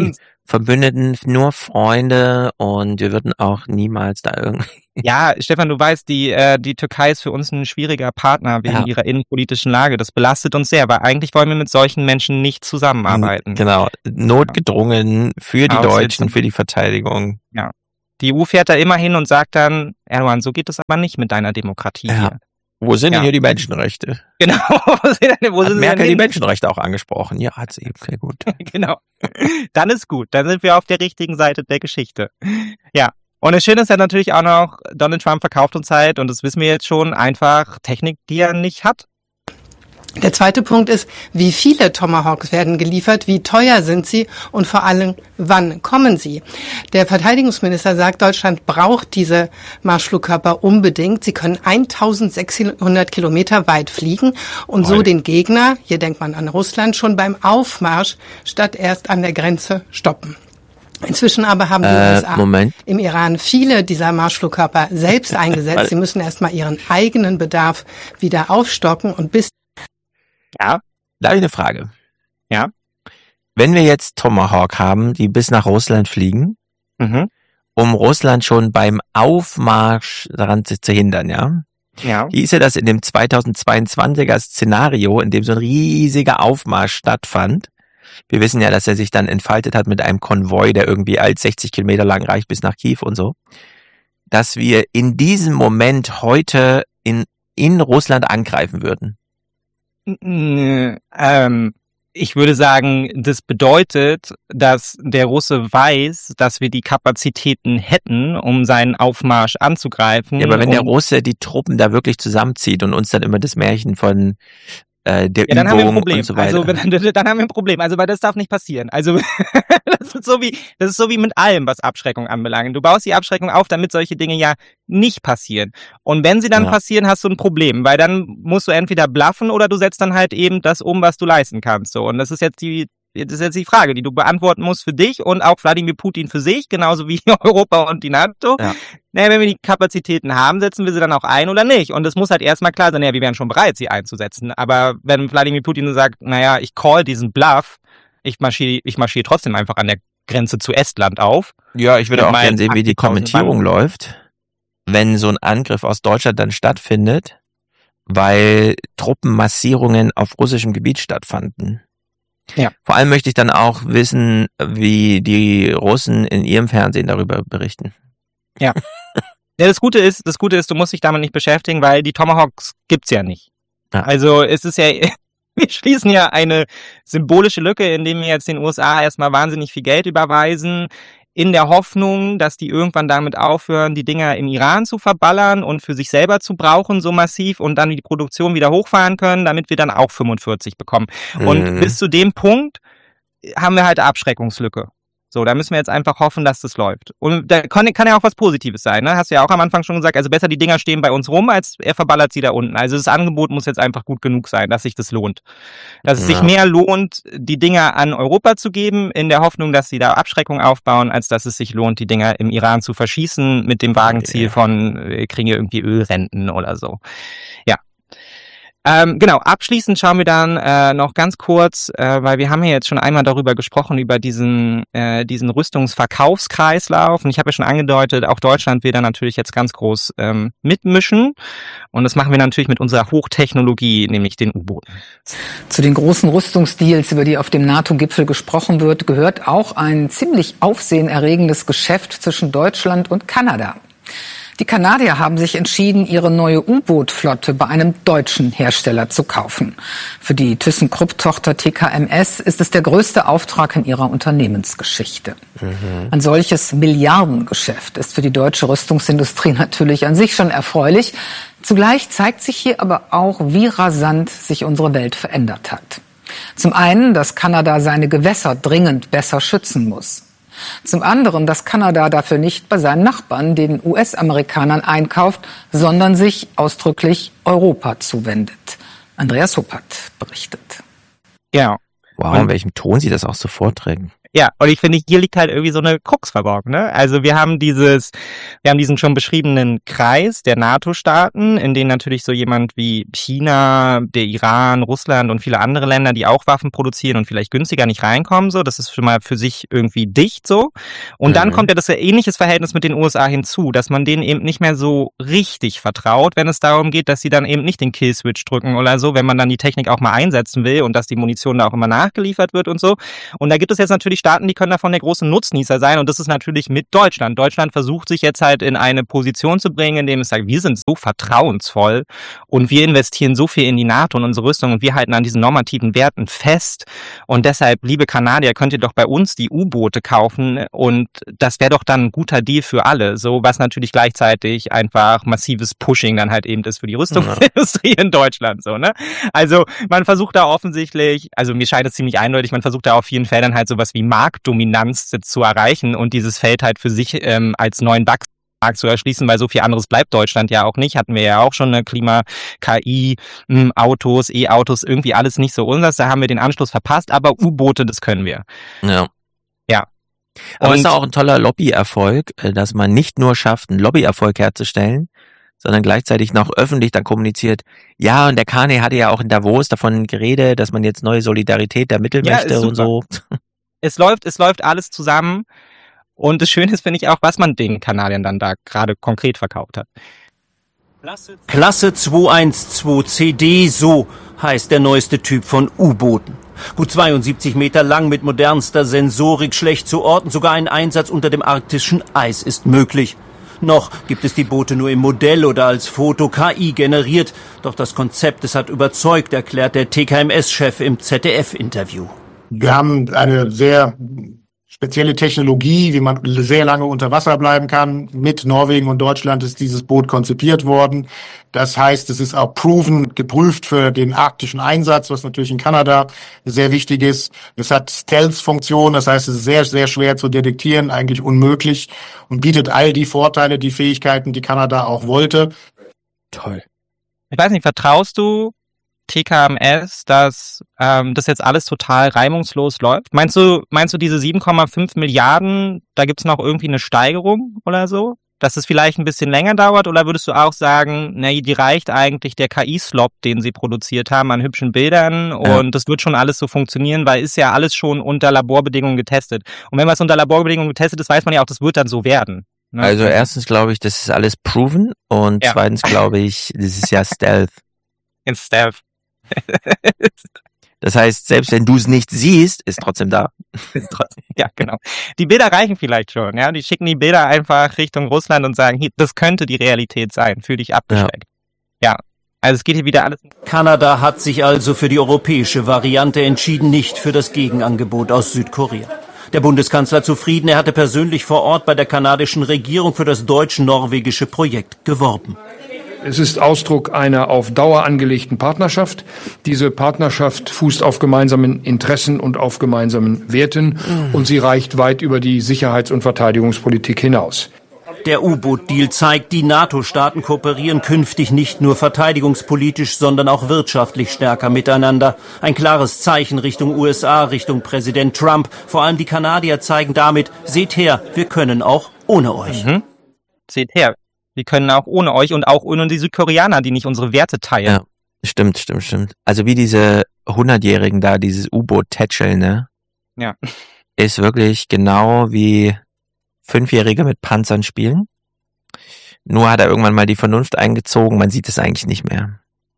Verbündeten, nur Freunde und wir würden auch niemals da irgendwie... Ja, Stefan, du weißt, die Türkei ist für uns ein schwieriger Partner wegen ihrer innenpolitischen Lage. Das belastet uns sehr, weil eigentlich wollen wir mit solchen Menschen nicht zusammenarbeiten. Genau, notgedrungen für die Deutschen, für die Verteidigung. Ja. Die EU fährt da immer hin und sagt dann, Erdogan, so geht es aber nicht mit deiner Demokratie hier. Wo sind denn hier die Menschenrechte? Genau. Wo sind Merkel die Menschenrechte auch angesprochen? Ja, hat sie. Okay, gut. Genau. Dann ist gut. Dann sind wir auf der richtigen Seite der Geschichte. Ja. Und das Schöne ist ja natürlich auch noch, Donald Trump verkauft uns halt, und das wissen wir jetzt schon, einfach Technik, die er nicht hat. Der zweite Punkt ist, wie viele Tomahawks werden geliefert, wie teuer sind sie und vor allem, wann kommen sie? Der Verteidigungsminister sagt, Deutschland braucht diese Marschflugkörper unbedingt. Sie können 1600 Kilometer weit fliegen und so den Gegner, hier denkt man an Russland, schon beim Aufmarsch statt erst an der Grenze stoppen. Inzwischen aber haben die USA im Iran viele dieser Marschflugkörper selbst eingesetzt. Sie müssen erstmal ihren eigenen Bedarf wieder aufstocken und bis... Ja, da habe ich eine Frage. Ja. Wenn wir jetzt Tomahawk haben, die bis nach Russland fliegen, um Russland schon beim Aufmarsch daran zu hindern, ja? Ja. Hieße das in dem 2022er Szenario, in dem so ein riesiger Aufmarsch stattfand. Wir wissen ja, dass er sich dann entfaltet hat mit einem Konvoi, der irgendwie als 60 Kilometer lang reicht bis nach Kiew und so. Dass wir in diesem Moment heute in Russland angreifen würden. Ich würde sagen, das bedeutet, dass der Russe weiß, dass wir die Kapazitäten hätten, um seinen Aufmarsch anzugreifen. Ja, aber wenn der Russe die Truppen da wirklich zusammenzieht und uns dann immer das Märchen von der dann haben wir ein Problem. Und so weiter. Also dann haben wir ein Problem. Also weil das darf nicht passieren. Also das ist so wie mit allem, was Abschreckung anbelangt. Du baust die Abschreckung auf, damit solche Dinge ja nicht passieren. Und wenn sie dann passieren, hast du ein Problem, weil dann musst du entweder bluffen oder du setzt dann halt eben das um, was du leisten kannst. So, und das ist jetzt die Frage, die du beantworten musst für dich und auch Wladimir Putin für sich, genauso wie Europa und die NATO. Ja. Naja, wenn wir die Kapazitäten haben, setzen wir sie dann auch ein oder nicht? Und es muss halt erstmal klar sein, wir wären schon bereit, sie einzusetzen. Aber wenn Wladimir Putin sagt, ich call diesen Bluff, ich marschiere trotzdem einfach an der Grenze zu Estland auf. Ja, ich würde auch gerne sehen, wie die Kommentierung läuft, wenn so ein Angriff aus Deutschland dann stattfindet, weil Truppenmassierungen auf russischem Gebiet stattfanden. Ja. Vor allem möchte ich dann auch wissen, wie die Russen in ihrem Fernsehen darüber berichten. Ja. Ja, das Gute ist, du musst dich damit nicht beschäftigen, weil die Tomahawks gibt's ja nicht. Ja. Also es ist ja, wir schließen ja eine symbolische Lücke, indem wir jetzt den USA erstmal wahnsinnig viel Geld überweisen, in der Hoffnung, dass die irgendwann damit aufhören, die Dinger im Iran zu verballern und für sich selber zu brauchen, so massiv, und dann die Produktion wieder hochfahren können, damit wir dann auch 45 bekommen. Und bis zu dem Punkt haben wir halt Abschreckungslücke. So, da müssen wir jetzt einfach hoffen, dass das läuft. Und da kann ja auch was Positives sein, ne? Hast du ja auch am Anfang schon gesagt, also besser die Dinger stehen bei uns rum, als er verballert sie da unten. Also das Angebot muss jetzt einfach gut genug sein, dass sich das lohnt. Dass es sich mehr lohnt, die Dinger an Europa zu geben, in der Hoffnung, dass sie da Abschreckung aufbauen, als dass es sich lohnt, die Dinger im Iran zu verschießen mit dem vagen Ziel von, wir kriegen hier irgendwie Ölrenten oder so. Ja. Genau, abschließend schauen wir dann noch ganz kurz, weil wir haben ja jetzt schon einmal darüber gesprochen, über diesen Rüstungsverkaufskreislauf, und ich habe ja schon angedeutet, auch Deutschland will da natürlich jetzt ganz groß mitmischen, und das machen wir natürlich mit unserer Hochtechnologie, nämlich den U-Booten. Zu den großen Rüstungsdeals, über die auf dem NATO-Gipfel gesprochen wird, gehört auch ein ziemlich aufsehenerregendes Geschäft zwischen Deutschland und Kanada. Die Kanadier haben sich entschieden, ihre neue U-Boot-Flotte bei einem deutschen Hersteller zu kaufen. Für die ThyssenKrupp-Tochter TKMS ist es der größte Auftrag in ihrer Unternehmensgeschichte. Ein solches Milliardengeschäft ist für die deutsche Rüstungsindustrie natürlich an sich schon erfreulich. Zugleich zeigt sich hier aber auch, wie rasant sich unsere Welt verändert hat. Zum einen, dass Kanada seine Gewässer dringend besser schützen muss. Zum anderen, dass Kanada dafür nicht bei seinen Nachbarn, den US-Amerikanern, einkauft, sondern sich ausdrücklich Europa zuwendet. Andreas Huppert berichtet. Ja. Wow, in welchem Ton sie das auch so vorträgen. Ja, und ich finde, hier liegt halt irgendwie so eine Krux verborgen, ne? Also wir haben diesen schon beschriebenen Kreis der NATO-Staaten, in denen natürlich so jemand wie China, der Iran, Russland und viele andere Länder, die auch Waffen produzieren und vielleicht günstiger nicht reinkommen, so. Das ist schon mal für sich irgendwie dicht, so. Und dann kommt ja das ähnliches Verhältnis mit den USA hinzu, dass man denen eben nicht mehr so richtig vertraut, wenn es darum geht, dass sie dann eben nicht den Killswitch drücken oder so, wenn man dann die Technik auch mal einsetzen will und dass die Munition da auch immer nachgeliefert wird und so. Und da gibt es jetzt natürlich Staaten, die können davon der große Nutznießer sein und das ist natürlich mit Deutschland. Deutschland versucht sich jetzt halt in eine Position zu bringen, in dem es sagt, wir sind so vertrauensvoll und wir investieren so viel in die NATO und unsere Rüstung und wir halten an diesen normativen Werten fest und deshalb, liebe Kanadier, könnt ihr doch bei uns die U-Boote kaufen und das wäre doch dann ein guter Deal für alle, so was natürlich gleichzeitig einfach massives Pushing dann halt eben ist für die Rüstungsindustrie in Deutschland, so, ne? Also man versucht da offensichtlich, also mir scheint es ziemlich eindeutig, man versucht da auf jeden Fall dann halt sowas wie Marktdominanz zu erreichen und dieses Feld halt für sich als neuen Wachstumsmarkt zu erschließen, weil so viel anderes bleibt Deutschland ja auch nicht. Hatten wir ja auch schon eine KI, Autos, E-Autos, irgendwie alles nicht so unseres. Da haben wir den Anschluss verpasst, aber U-Boote, das können wir. Ja. Ja. Aber es ist auch ein toller Lobbyerfolg, dass man nicht nur schafft, einen Lobbyerfolg herzustellen, sondern gleichzeitig noch öffentlich dann kommuniziert, ja, und der Carney hatte ja auch in Davos davon geredet, dass man jetzt neue Solidarität der Mittelmächte und so. Es läuft alles zusammen und das Schöne ist, finde ich auch, was man den Kanadiern dann da gerade konkret verkauft hat. Klasse 212 CD, so heißt der neueste Typ von U-Booten. Gut 72 Meter lang mit modernster Sensorik, schlecht zu orten, sogar ein Einsatz unter dem arktischen Eis ist möglich. Noch gibt es die Boote nur im Modell oder als Foto KI generiert, doch das Konzept, es hat überzeugt, erklärt der TKMS-Chef im ZDF-Interview. Wir haben eine sehr spezielle Technologie, wie man sehr lange unter Wasser bleiben kann. Mit Norwegen und Deutschland ist dieses Boot konzipiert worden. Das heißt, es ist auch geprüft für den arktischen Einsatz, was natürlich in Kanada sehr wichtig ist. Es hat Stealth-Funktion, das heißt, es ist sehr, sehr schwer zu detektieren, eigentlich unmöglich und bietet all die Vorteile, die Fähigkeiten, die Kanada auch wollte. Toll. Ich weiß nicht, vertraust du TKMS, dass das jetzt alles total reibungslos läuft? Meinst du diese 7,5 Milliarden, da gibt's noch irgendwie eine Steigerung oder so? Dass es vielleicht ein bisschen länger dauert? Oder würdest du auch sagen, die reicht eigentlich der KI-Slop, den sie produziert haben, an hübschen Bildern und das wird schon alles so funktionieren, weil ist ja alles schon unter Laborbedingungen getestet. Und wenn was unter Laborbedingungen getestet ist, weiß man ja auch, das wird dann so werden. Ne? Also erstens glaube ich, das ist alles proven und zweitens glaube ich, das ist ja Stealth. In Stealth. Das heißt, selbst wenn du es nicht siehst, ist trotzdem da. Ja, genau. Die Bilder reichen vielleicht schon, ja. Die schicken die Bilder einfach Richtung Russland und sagen, hier, das könnte die Realität sein, fühl dich abgeschreckt. Ja. Also es geht hier wieder alles. Kanada hat sich also für die europäische Variante entschieden, nicht für das Gegenangebot aus Südkorea. Der Bundeskanzler zufrieden, er hatte persönlich vor Ort bei der kanadischen Regierung für das deutsch-norwegische Projekt geworben. Es ist Ausdruck einer auf Dauer angelegten Partnerschaft. Diese Partnerschaft fußt auf gemeinsamen Interessen und auf gemeinsamen Werten und sie reicht weit über die Sicherheits- und Verteidigungspolitik hinaus. Der U-Boot-Deal zeigt, die NATO-Staaten kooperieren künftig nicht nur verteidigungspolitisch, sondern auch wirtschaftlich stärker miteinander. Ein klares Zeichen Richtung USA, Richtung Präsident Trump. Vor allem die Kanadier zeigen damit, seht her, wir können auch ohne euch. Seht her. Wir können auch ohne euch und auch ohne die Südkoreaner, die nicht unsere Werte teilen. Ja, stimmt. Also wie diese 100-Jährigen da, dieses U-Boot tätscheln, ne? Ja. Ist wirklich genau wie 5-Jährige mit Panzern spielen. Nur hat er irgendwann mal die Vernunft eingezogen, man sieht es eigentlich nicht mehr.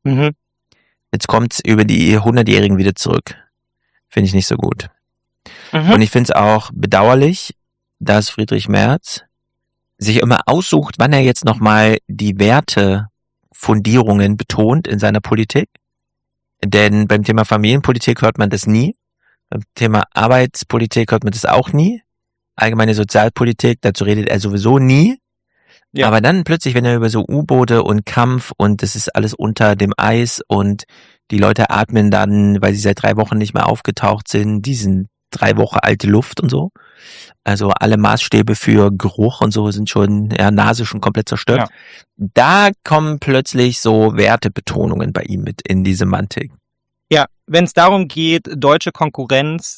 Jetzt kommt's über die 100-Jährigen wieder zurück. Finde ich nicht so gut. Und ich finde es auch bedauerlich, dass Friedrich Merz sich immer aussucht, wann er jetzt nochmal die Wertefundierungen betont in seiner Politik. Denn beim Thema Familienpolitik hört man das nie. Beim Thema Arbeitspolitik hört man das auch nie. Allgemeine Sozialpolitik, dazu redet er sowieso nie. Ja. Aber dann plötzlich, wenn er über so U-Boote und Kampf und das ist alles unter dem Eis und die Leute atmen dann, weil sie seit 3 Wochen nicht mehr aufgetaucht sind, diesen 3 Wochen alte Luft und so. Also alle Maßstäbe für Geruch und so sind schon, Nase schon komplett zerstört. Ja. Da kommen plötzlich so Wertebetonungen bei ihm mit in die Semantik. Ja, wenn es darum geht, deutsche Konkurrenz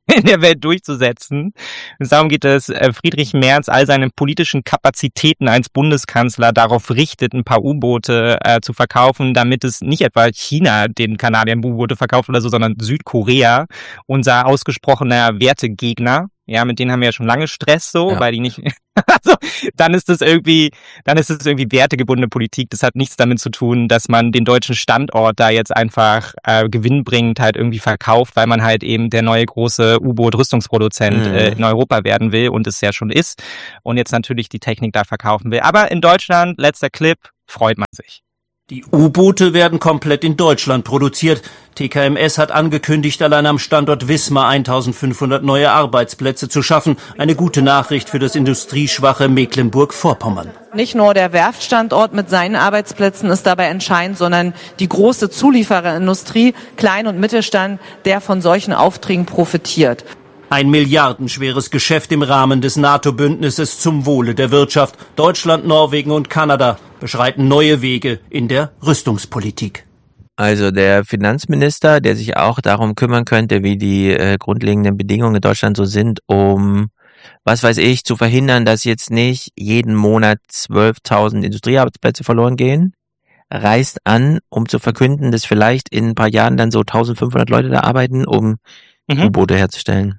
in der Welt durchzusetzen. Darum geht es, Friedrich Merz all seine politischen Kapazitäten als Bundeskanzler darauf richtet, ein paar U-Boote zu verkaufen, damit es nicht etwa China den Kanadiern U-Boote verkauft oder so, sondern Südkorea, unser ausgesprochener Wertegegner. Ja, mit denen haben wir ja schon lange Stress weil die nicht, also, dann ist es irgendwie wertegebundene Politik. Das hat nichts damit zu tun, dass man den deutschen Standort da jetzt einfach gewinnbringend halt irgendwie verkauft, weil man halt eben der neue große U-Boot-Rüstungsproduzent in Europa werden will und es ja schon ist und jetzt natürlich die Technik da verkaufen will. Aber in Deutschland, letzter Clip, freut man sich. Die U-Boote werden komplett in Deutschland produziert. TKMS hat angekündigt, allein am Standort Wismar 1500 neue Arbeitsplätze zu schaffen. Eine gute Nachricht für das industrieschwache Mecklenburg-Vorpommern. Nicht nur der Werftstandort mit seinen Arbeitsplätzen ist dabei entscheidend, sondern die große Zuliefererindustrie, Klein- und Mittelstand, der von solchen Aufträgen profitiert. Ein milliardenschweres Geschäft im Rahmen des NATO-Bündnisses zum Wohle der Wirtschaft. Deutschland, Norwegen und Kanada beschreiten neue Wege in der Rüstungspolitik. Also der Finanzminister, der sich auch darum kümmern könnte, wie die grundlegenden Bedingungen in Deutschland so sind, um, was weiß ich, zu verhindern, dass jetzt nicht jeden Monat 12.000 Industriearbeitsplätze verloren gehen, reist an, um zu verkünden, dass vielleicht in ein paar Jahren dann so 1.500 Leute da arbeiten, um U-Boote herzustellen.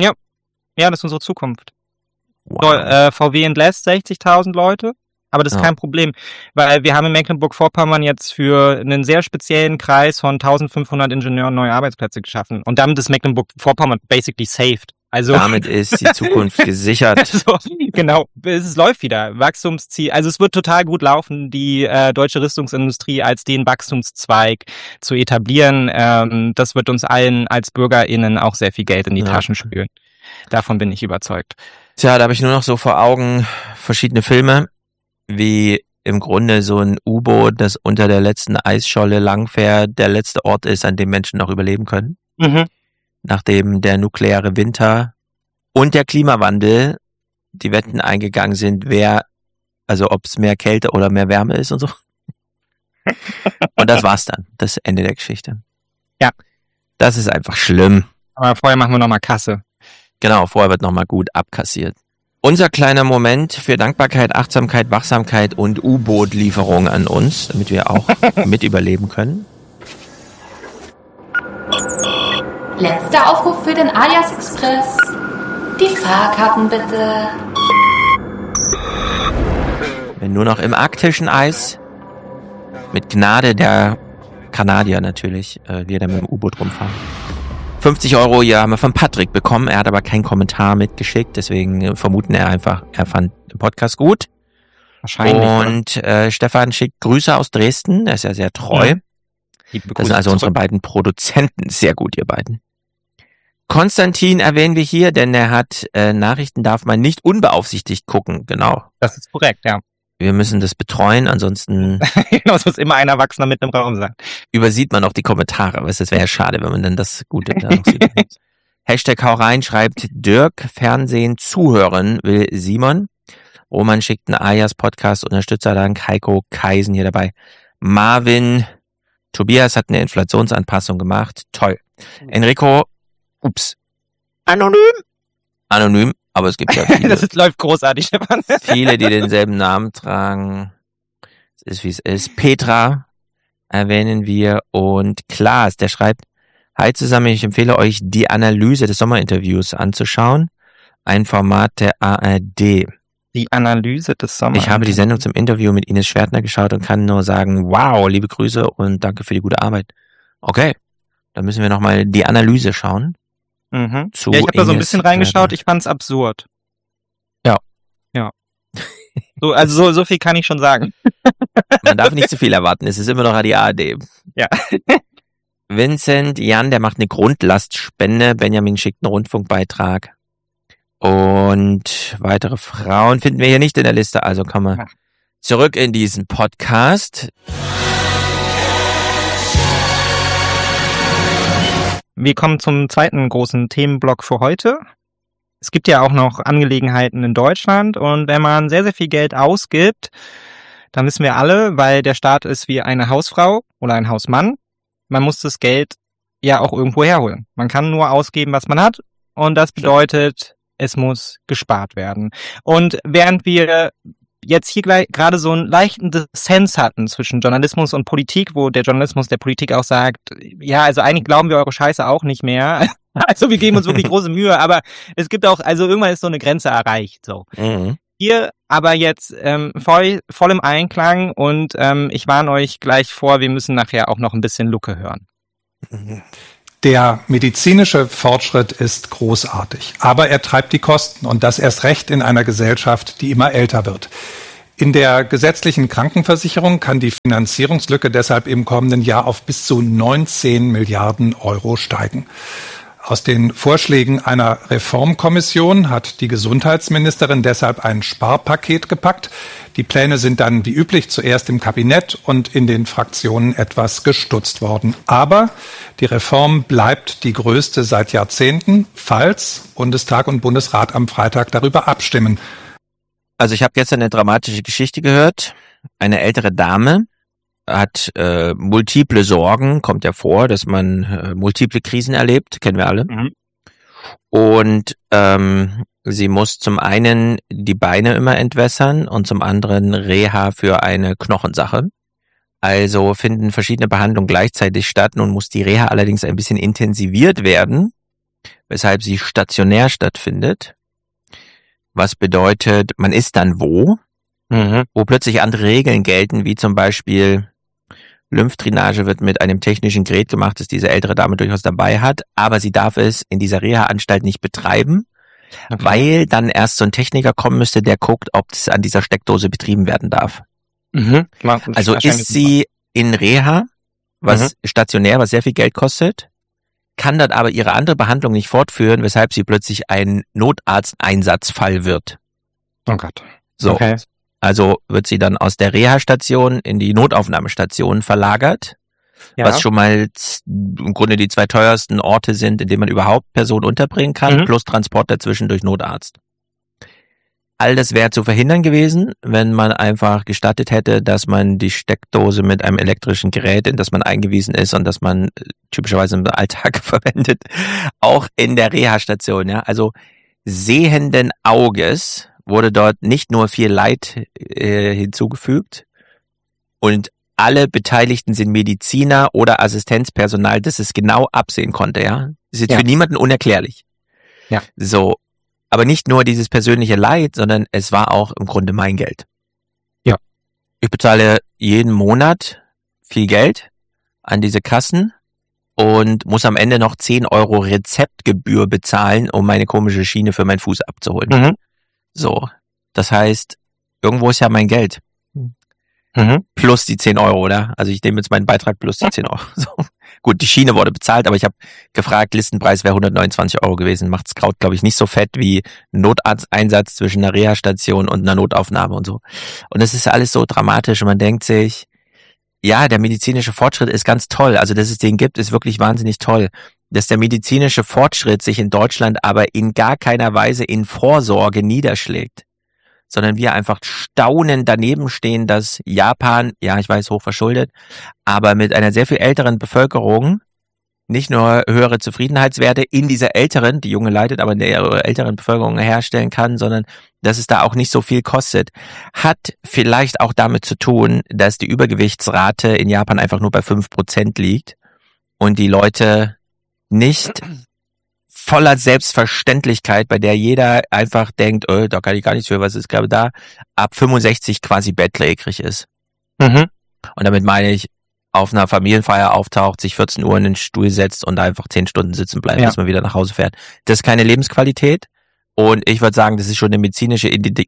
Ja, das ist unsere Zukunft. Wow. VW entlässt 60.000 Leute, aber das ist kein Problem, weil wir haben in Mecklenburg-Vorpommern jetzt für einen sehr speziellen Kreis von 1.500 Ingenieuren neue Arbeitsplätze geschaffen und damit ist Mecklenburg-Vorpommern basically saved. Also damit ist die Zukunft gesichert. Also, genau, es läuft wieder. Wachstumsziel, also es wird total gut laufen, die deutsche Rüstungsindustrie als den Wachstumszweig zu etablieren. Das wird uns allen als BürgerInnen auch sehr viel Geld in die Taschen spülen. Davon bin ich überzeugt. Tja, da habe ich nur noch so vor Augen verschiedene Filme, wie im Grunde so ein U-Boot, das unter der letzten Eisscholle langfährt, der letzte Ort ist, an dem Menschen noch überleben können. Nachdem der nukleare Winter und der Klimawandel die Wetten eingegangen sind, ob es mehr Kälte oder mehr Wärme ist und so. Und das war's dann, das Ende der Geschichte. Ja. Das ist einfach schlimm. Aber vorher machen wir nochmal Kasse. Genau, vorher wird nochmal gut abkassiert. Unser kleiner Moment für Dankbarkeit, Achtsamkeit, Wachsamkeit und U-Boot-Lieferung an uns, damit wir auch mit überleben können. Letzter Aufruf für den Alias Express. Die Fahrkarten bitte. Wenn nur noch im arktischen Eis, mit Gnade der Kanadier natürlich, wir dann mit dem U-Boot rumfahren. 50 € hier haben wir von Patrick bekommen. Er hat aber keinen Kommentar mitgeschickt, deswegen vermuten er fand den Podcast gut. Wahrscheinlich. Und Stefan schickt Grüße aus Dresden, er ist ja sehr treu. Das sind also unsere beiden Produzenten. Sehr gut, ihr beiden. Konstantin erwähnen wir hier, denn er hat Nachrichten darf man nicht unbeaufsichtigt gucken. Genau. Das ist korrekt, ja. Wir müssen das betreuen, ansonsten genau, es muss immer ein Erwachsener mit im Raum sein. Übersieht man auch die Kommentare, weißt du, das wäre ja schade, wenn man dann das Gute da noch sieht. Hashtag hau rein, schreibt Dirk, Fernsehen zuhören will Simon. Roman schickt einen Ayas Podcast Unterstützerdank, Heiko Kaisen hier dabei. Marvin, Tobias hat eine Inflationsanpassung gemacht, toll. Enrico, anonym, aber es gibt ja viele. Das läuft großartig, Stefan. Viele, die denselben Namen tragen. Es ist, wie es ist. Petra erwähnen wir und Klaas, der schreibt, hi zusammen, ich empfehle euch, die Analyse des Sommerinterviews anzuschauen. Ein Format der ARD. Die Analyse des Sommerinterviews. Ich habe die Sendung zum Interview mit Ines Schwertner geschaut und kann nur sagen, wow, liebe Grüße und danke für die gute Arbeit. Okay, dann müssen wir nochmal die Analyse schauen. Zu ich habe da so ein bisschen reingeschaut, Schwertner. ich fand's absurd. Ja. So viel kann ich schon sagen. Man darf nicht zu viel erwarten, es ist immer noch die ARD. Ja. Vincent, Jan, der macht eine Grundlastspende, Benjamin schickt einen Rundfunkbeitrag und weitere Frauen finden wir hier nicht in der Liste, also kommen wir zurück in diesen Podcast. Wir kommen zum zweiten großen Themenblock für heute. Es gibt ja auch noch Angelegenheiten in Deutschland und wenn man sehr, sehr viel Geld ausgibt, dann wissen wir alle, weil der Staat ist wie eine Hausfrau oder ein Hausmann, man muss das Geld ja auch irgendwo herholen. Man kann nur ausgeben, was man hat und das bedeutet, es muss gespart werden. Und während wir jetzt hier gerade so einen leichten Dissens hatten zwischen Journalismus und Politik, wo der Journalismus der Politik auch sagt, ja, also eigentlich glauben wir eure Scheiße auch nicht mehr. Also wir geben uns wirklich große Mühe, aber es gibt auch, also irgendwann ist so eine Grenze erreicht, so. Mhm. Hier aber jetzt voll im Einklang und ich warne euch gleich vor, wir müssen nachher auch noch ein bisschen Lucke hören. Der medizinische Fortschritt ist großartig, aber er treibt die Kosten und das erst recht in einer Gesellschaft, die immer älter wird. In der gesetzlichen Krankenversicherung kann die Finanzierungslücke deshalb im kommenden Jahr auf bis zu 19 Milliarden Euro steigen. Aus den Vorschlägen einer Reformkommission hat die Gesundheitsministerin deshalb ein Sparpaket gepackt. Die Pläne sind dann wie üblich zuerst im Kabinett und in den Fraktionen etwas gestutzt worden. Aber die Reform bleibt die größte seit Jahrzehnten, falls Bundestag und Bundesrat am Freitag darüber abstimmen. Also ich habe gestern eine dramatische Geschichte gehört. Eine ältere Dame hat multiple Sorgen, kommt ja vor, dass man multiple Krisen erlebt, kennen wir alle. Mhm. Und sie muss zum einen die Beine immer entwässern und zum anderen Reha für eine Knochensache. Also finden verschiedene Behandlungen gleichzeitig statt. Nun muss die Reha allerdings ein bisschen intensiviert werden, weshalb sie stationär stattfindet. Was bedeutet, man ist dann wo plötzlich andere Regeln gelten, wie zum Beispiel Lymphdrainage wird mit einem technischen Gerät gemacht, das diese ältere Dame durchaus dabei hat, aber sie darf es in dieser Reha-Anstalt nicht betreiben, weil dann erst so ein Techniker kommen müsste, der guckt, ob das an dieser Steckdose betrieben werden darf. Mhm. Also ist sie in Reha, was stationär, was sehr viel Geld kostet, kann dann aber ihre andere Behandlung nicht fortführen, weshalb sie plötzlich ein Notarzteinsatzfall wird. Oh Gott. So. Okay. Also wird sie dann aus der Reha-Station in die Notaufnahmestation verlagert, was schon mal im Grunde die 2 teuersten Orte sind, in denen man überhaupt Personen unterbringen kann, plus Transport dazwischen durch Notarzt. All das wäre zu verhindern gewesen, wenn man einfach gestattet hätte, dass man die Steckdose mit einem elektrischen Gerät, in das man eingewiesen ist und das man typischerweise im Alltag verwendet, auch in der Reha-Station. Ja? Also sehenden Auges wurde dort nicht nur viel Leid hinzugefügt und alle Beteiligten sind Mediziner oder Assistenzpersonal, das es genau absehen konnte, ja. Das ist jetzt für niemanden unerklärlich. Ja. So. Aber nicht nur dieses persönliche Leid, sondern es war auch im Grunde mein Geld. Ja. Ich bezahle jeden Monat viel Geld an diese Kassen und muss am Ende noch 10 Euro Rezeptgebühr bezahlen, um meine komische Schiene für meinen Fuß abzuholen. Mhm. So, das heißt, irgendwo ist ja mein Geld. Plus die 10 Euro, oder? Also ich nehme jetzt meinen Beitrag plus die 10 Euro. So. Gut, die Schiene wurde bezahlt, aber ich habe gefragt, Listenpreis wäre 129 Euro gewesen. Macht's Kraut, glaube ich, nicht so fett wie ein Notarzteinsatz zwischen einer Reha-Station und einer Notaufnahme und so. Und es ist alles so dramatisch und man denkt sich, ja, der medizinische Fortschritt ist ganz toll. Also, dass es den gibt, ist wirklich wahnsinnig toll. Dass der medizinische Fortschritt sich in Deutschland aber in gar keiner Weise in Vorsorge niederschlägt, sondern wir einfach staunend daneben stehen, dass Japan, ja, ich weiß, hochverschuldet, aber mit einer sehr viel älteren Bevölkerung nicht nur höhere Zufriedenheitswerte in dieser älteren, die junge leidet, aber in der älteren Bevölkerung herstellen kann, sondern dass es da auch nicht so viel kostet. Hat vielleicht auch damit zu tun, dass die Übergewichtsrate in Japan einfach nur bei 5% liegt und die Leute nicht voller Selbstverständlichkeit, bei der jeder einfach denkt, da kann ich gar nichts für, was ist gerade da, ab 65 quasi bettlägerig ist. Und damit meine ich, auf einer Familienfeier auftaucht, sich 14 Uhr in den Stuhl setzt und einfach 10 Stunden sitzen bleibt, bis man wieder nach Hause fährt. Das ist keine Lebensqualität und ich würde sagen, das ist schon eine medizinische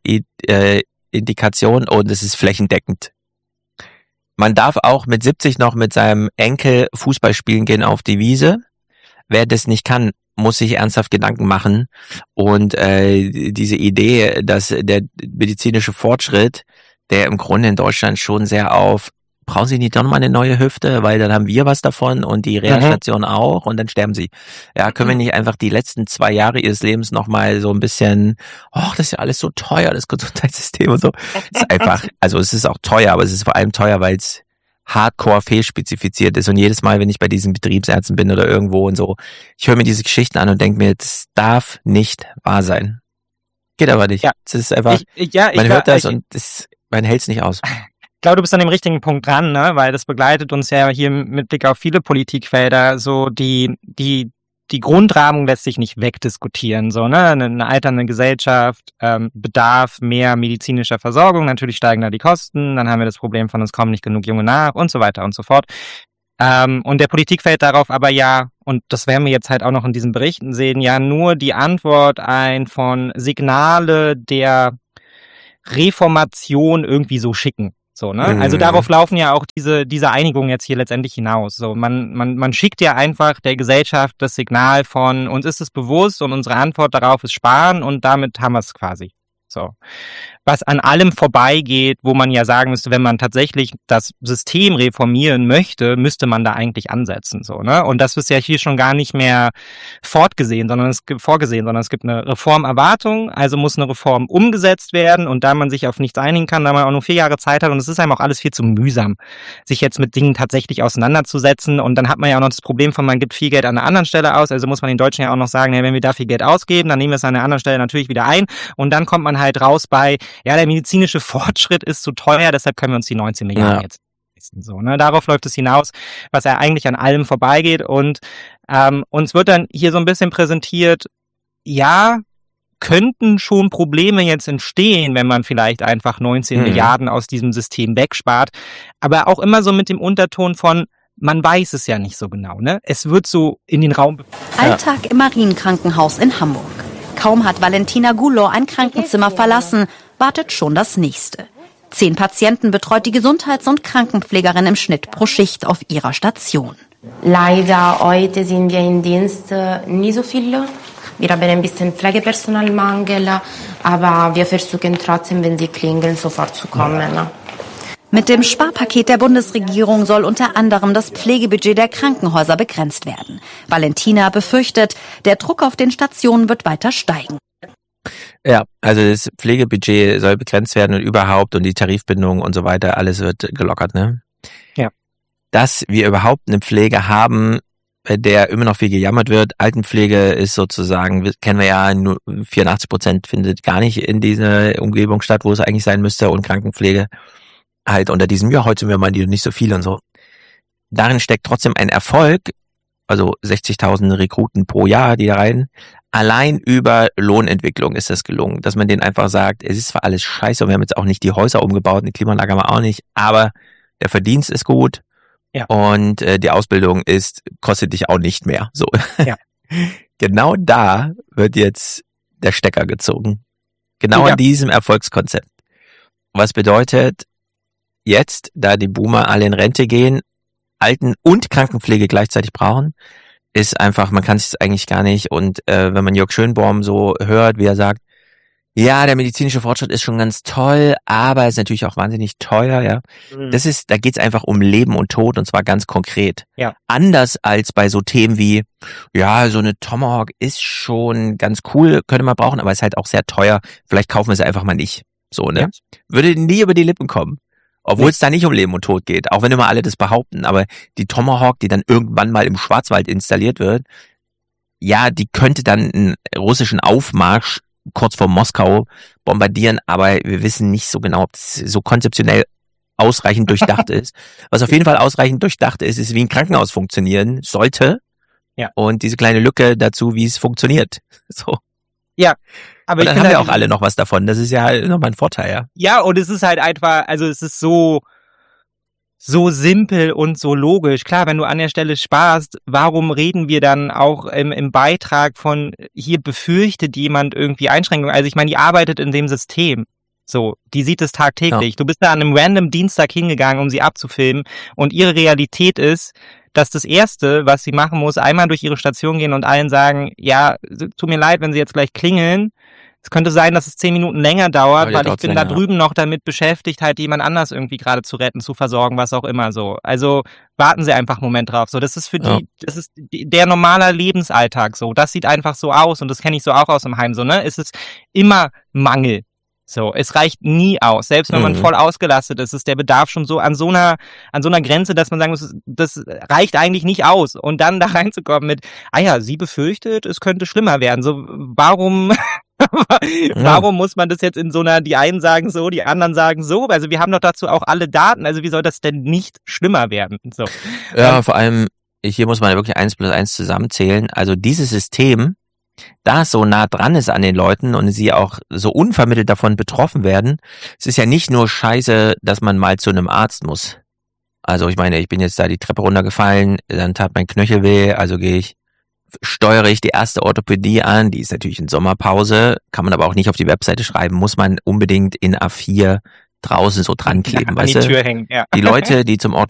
Indikation und es ist flächendeckend. Man darf auch mit 70 noch mit seinem Enkel Fußball spielen gehen auf die Wiese. Wer das nicht kann, muss sich ernsthaft Gedanken machen und diese Idee, dass der medizinische Fortschritt, der im Grunde in Deutschland schon sehr auf brauchen Sie nicht doch mal eine neue Hüfte, weil dann haben wir was davon und die Reha-Station auch und dann sterben Sie. Ja, können wir nicht einfach die letzten 2 Jahre Ihres Lebens nochmal so ein bisschen, das ist ja alles so teuer, das Gesundheitssystem und so. Es ist einfach, also es ist auch teuer, aber es ist vor allem teuer, weil es hardcore fehlspezifiziert ist. Und jedes Mal, wenn ich bei diesen Betriebsärzten bin oder irgendwo und so, ich höre mir diese Geschichten an und denke mir, das darf nicht wahr sein. Geht aber nicht. Ja. Es ist einfach, man hört das und man hält es nicht aus. Ich glaube, du bist an dem richtigen Punkt dran, ne? Weil das begleitet uns ja hier mit Blick auf viele Politikfelder, so die Grundrahmung lässt sich nicht wegdiskutieren, so, ne? Eine alternde Gesellschaft, Bedarf mehr medizinischer Versorgung, natürlich steigen da die Kosten, dann haben wir das Problem von, es kommen nicht genug Junge nach und so weiter und so fort. Und der Politik fällt darauf aber ja, und das werden wir jetzt halt auch noch in diesen Berichten sehen, ja nur die Antwort ein von Signale der Reformation irgendwie so schicken. So, ne? Also darauf laufen ja auch diese Einigungen jetzt hier letztendlich hinaus. So, man schickt ja einfach der Gesellschaft das Signal von, uns ist es bewusst und unsere Antwort darauf ist Sparen und damit haben wir es quasi. So. Was an allem vorbeigeht, wo man ja sagen müsste, wenn man tatsächlich das System reformieren möchte, müsste man da eigentlich ansetzen, so, ne? Und das ist ja hier schon gar nicht mehr vorgesehen, sondern es gibt eine Reformerwartung, also muss eine Reform umgesetzt werden und da man sich auf nichts einigen kann, da man auch nur 4 Jahre Zeit hat und es ist einem auch alles viel zu mühsam, sich jetzt mit Dingen tatsächlich auseinanderzusetzen und dann hat man ja auch noch das Problem von, man gibt viel Geld an einer anderen Stelle aus, also muss man den Deutschen ja auch noch sagen, ja, wenn wir da viel Geld ausgeben, dann nehmen wir es an einer anderen Stelle natürlich wieder ein und dann kommt man halt raus bei, ja, der medizinische Fortschritt ist zu teuer, deshalb können wir uns die 19 Milliarden jetzt leisten. So, ne? Darauf läuft es hinaus, was ja eigentlich an allem vorbeigeht. Und uns wird dann hier so ein bisschen präsentiert, ja, könnten schon Probleme jetzt entstehen, wenn man vielleicht einfach 19 Milliarden aus diesem System wegspart. Aber auch immer so mit dem Unterton von, man weiß es ja nicht so genau. Ne? Es wird so in den Raum... Alltag im Marienkrankenhaus in Hamburg. Kaum hat Valentina Goulot ein Krankenzimmer verlassen, wartet schon das nächste. 10 Patienten betreut die Gesundheits- und Krankenpflegerin im Schnitt pro Schicht auf ihrer Station. Leider heute sind wir im Dienst nie so viele. Wir haben ein bisschen Pflegepersonalmangel, aber wir versuchen trotzdem, wenn sie klingeln, sofort zu kommen. Mit dem Sparpaket der Bundesregierung soll unter anderem das Pflegebudget der Krankenhäuser begrenzt werden. Valentina befürchtet, der Druck auf den Stationen wird weiter steigen. Ja, also das Pflegebudget soll begrenzt werden und überhaupt und die Tarifbindung und so weiter, alles wird gelockert, ne? Ja. Dass wir überhaupt eine Pflege haben, bei der immer noch viel gejammert wird. Altenpflege ist sozusagen, kennen wir ja, nur 84% findet gar nicht in dieser Umgebung statt, wo es eigentlich sein müsste, und Krankenpflege halt unter diesem, ja, heute sind wir mal die nicht so viel und so. Darin steckt trotzdem ein Erfolg, also 60.000 Rekruten pro Jahr, die da rein. Allein über Lohnentwicklung ist das gelungen, dass man denen einfach sagt, es ist zwar alles scheiße und wir haben jetzt auch nicht die Häuser umgebaut, eine Klimaanlage haben wir auch nicht, aber der Verdienst ist gut. Ja. Und die Ausbildung kostet dich auch nicht mehr. So. Ja. Genau da wird jetzt der Stecker gezogen. Genau an diesem Erfolgskonzept. Was bedeutet, jetzt, da die Boomer alle in Rente gehen, Alten- und Krankenpflege gleichzeitig brauchen, ist einfach, man kann es eigentlich gar nicht. Und wenn man Jörg Schönborn so hört, wie er sagt, ja, der medizinische Fortschritt ist schon ganz toll, aber ist natürlich auch wahnsinnig teuer, ja. Da geht's einfach um Leben und Tod, und zwar ganz konkret. Ja. Anders als bei so Themen wie, ja, so eine Tomahawk ist schon ganz cool, könnte man brauchen, aber ist halt auch sehr teuer. Vielleicht kaufen wir sie einfach mal nicht. So, ne? Ja. Würde nie über die Lippen kommen. Obwohl es da nicht um Leben und Tod geht, auch wenn immer alle das behaupten. Aber die Tomahawk, die dann irgendwann mal im Schwarzwald installiert wird, ja, die könnte dann einen russischen Aufmarsch kurz vor Moskau bombardieren, aber wir wissen nicht so genau, ob das so konzeptionell ausreichend durchdacht ist. Was auf jeden Fall ausreichend durchdacht ist, wie ein Krankenhaus funktionieren sollte. Ja. Und diese kleine Lücke dazu, wie es funktioniert. So. Ja. Aber und dann haben wir auch alle noch was davon. Das ist ja halt nochmal ein Vorteil, ja. Ja, und es ist halt einfach, also es ist so simpel und so logisch. Klar, wenn du an der Stelle sparst, warum reden wir dann auch im Beitrag von, hier befürchtet jemand irgendwie Einschränkungen? Also ich meine, die arbeitet in dem System. So, die sieht es tagtäglich. Ja. Du bist da an einem random Dienstag hingegangen, um sie abzufilmen, und ihre Realität ist, dass das Erste, was sie machen muss, einmal durch ihre Station gehen und allen sagen, ja, tut mir leid, wenn sie jetzt gleich klingeln. Es könnte sein, dass es 10 Minuten länger dauert, weil ich bin da drüben noch damit beschäftigt, halt jemand anders irgendwie gerade zu retten, zu versorgen, was auch immer so. Also warten Sie einfach einen Moment drauf. So, das ist für die, das ist der normale Lebensalltag so. Das sieht einfach so aus, und das kenne ich so auch aus dem Heim so, ne? Es ist immer Mangel. So, es reicht nie aus. Selbst wenn man voll ausgelastet ist, ist der Bedarf schon so an so einer Grenze, dass man sagen muss, das reicht eigentlich nicht aus. Und dann da reinzukommen mit, sie befürchtet, es könnte schlimmer werden. So, warum muss man das jetzt in so einer, die einen sagen so, die anderen sagen so? Also wir haben doch dazu auch alle Daten. Also wie soll das denn nicht schlimmer werden? So. Ja, vor allem, hier muss man ja wirklich 1 + 1 zusammenzählen. Also dieses System, da es so nah dran ist an den Leuten und sie auch so unvermittelt davon betroffen werden, es ist ja nicht nur scheiße, dass man mal zu einem Arzt muss. Also ich meine, ich bin jetzt da die Treppe runtergefallen, dann tat mein Knöchel weh, also steuere ich die erste Orthopädie an, die ist natürlich in Sommerpause, kann man aber auch nicht auf die Webseite schreiben, muss man unbedingt in A4 draußen so dran kleben, an die Tür hängen, ja. Die Leute, die zum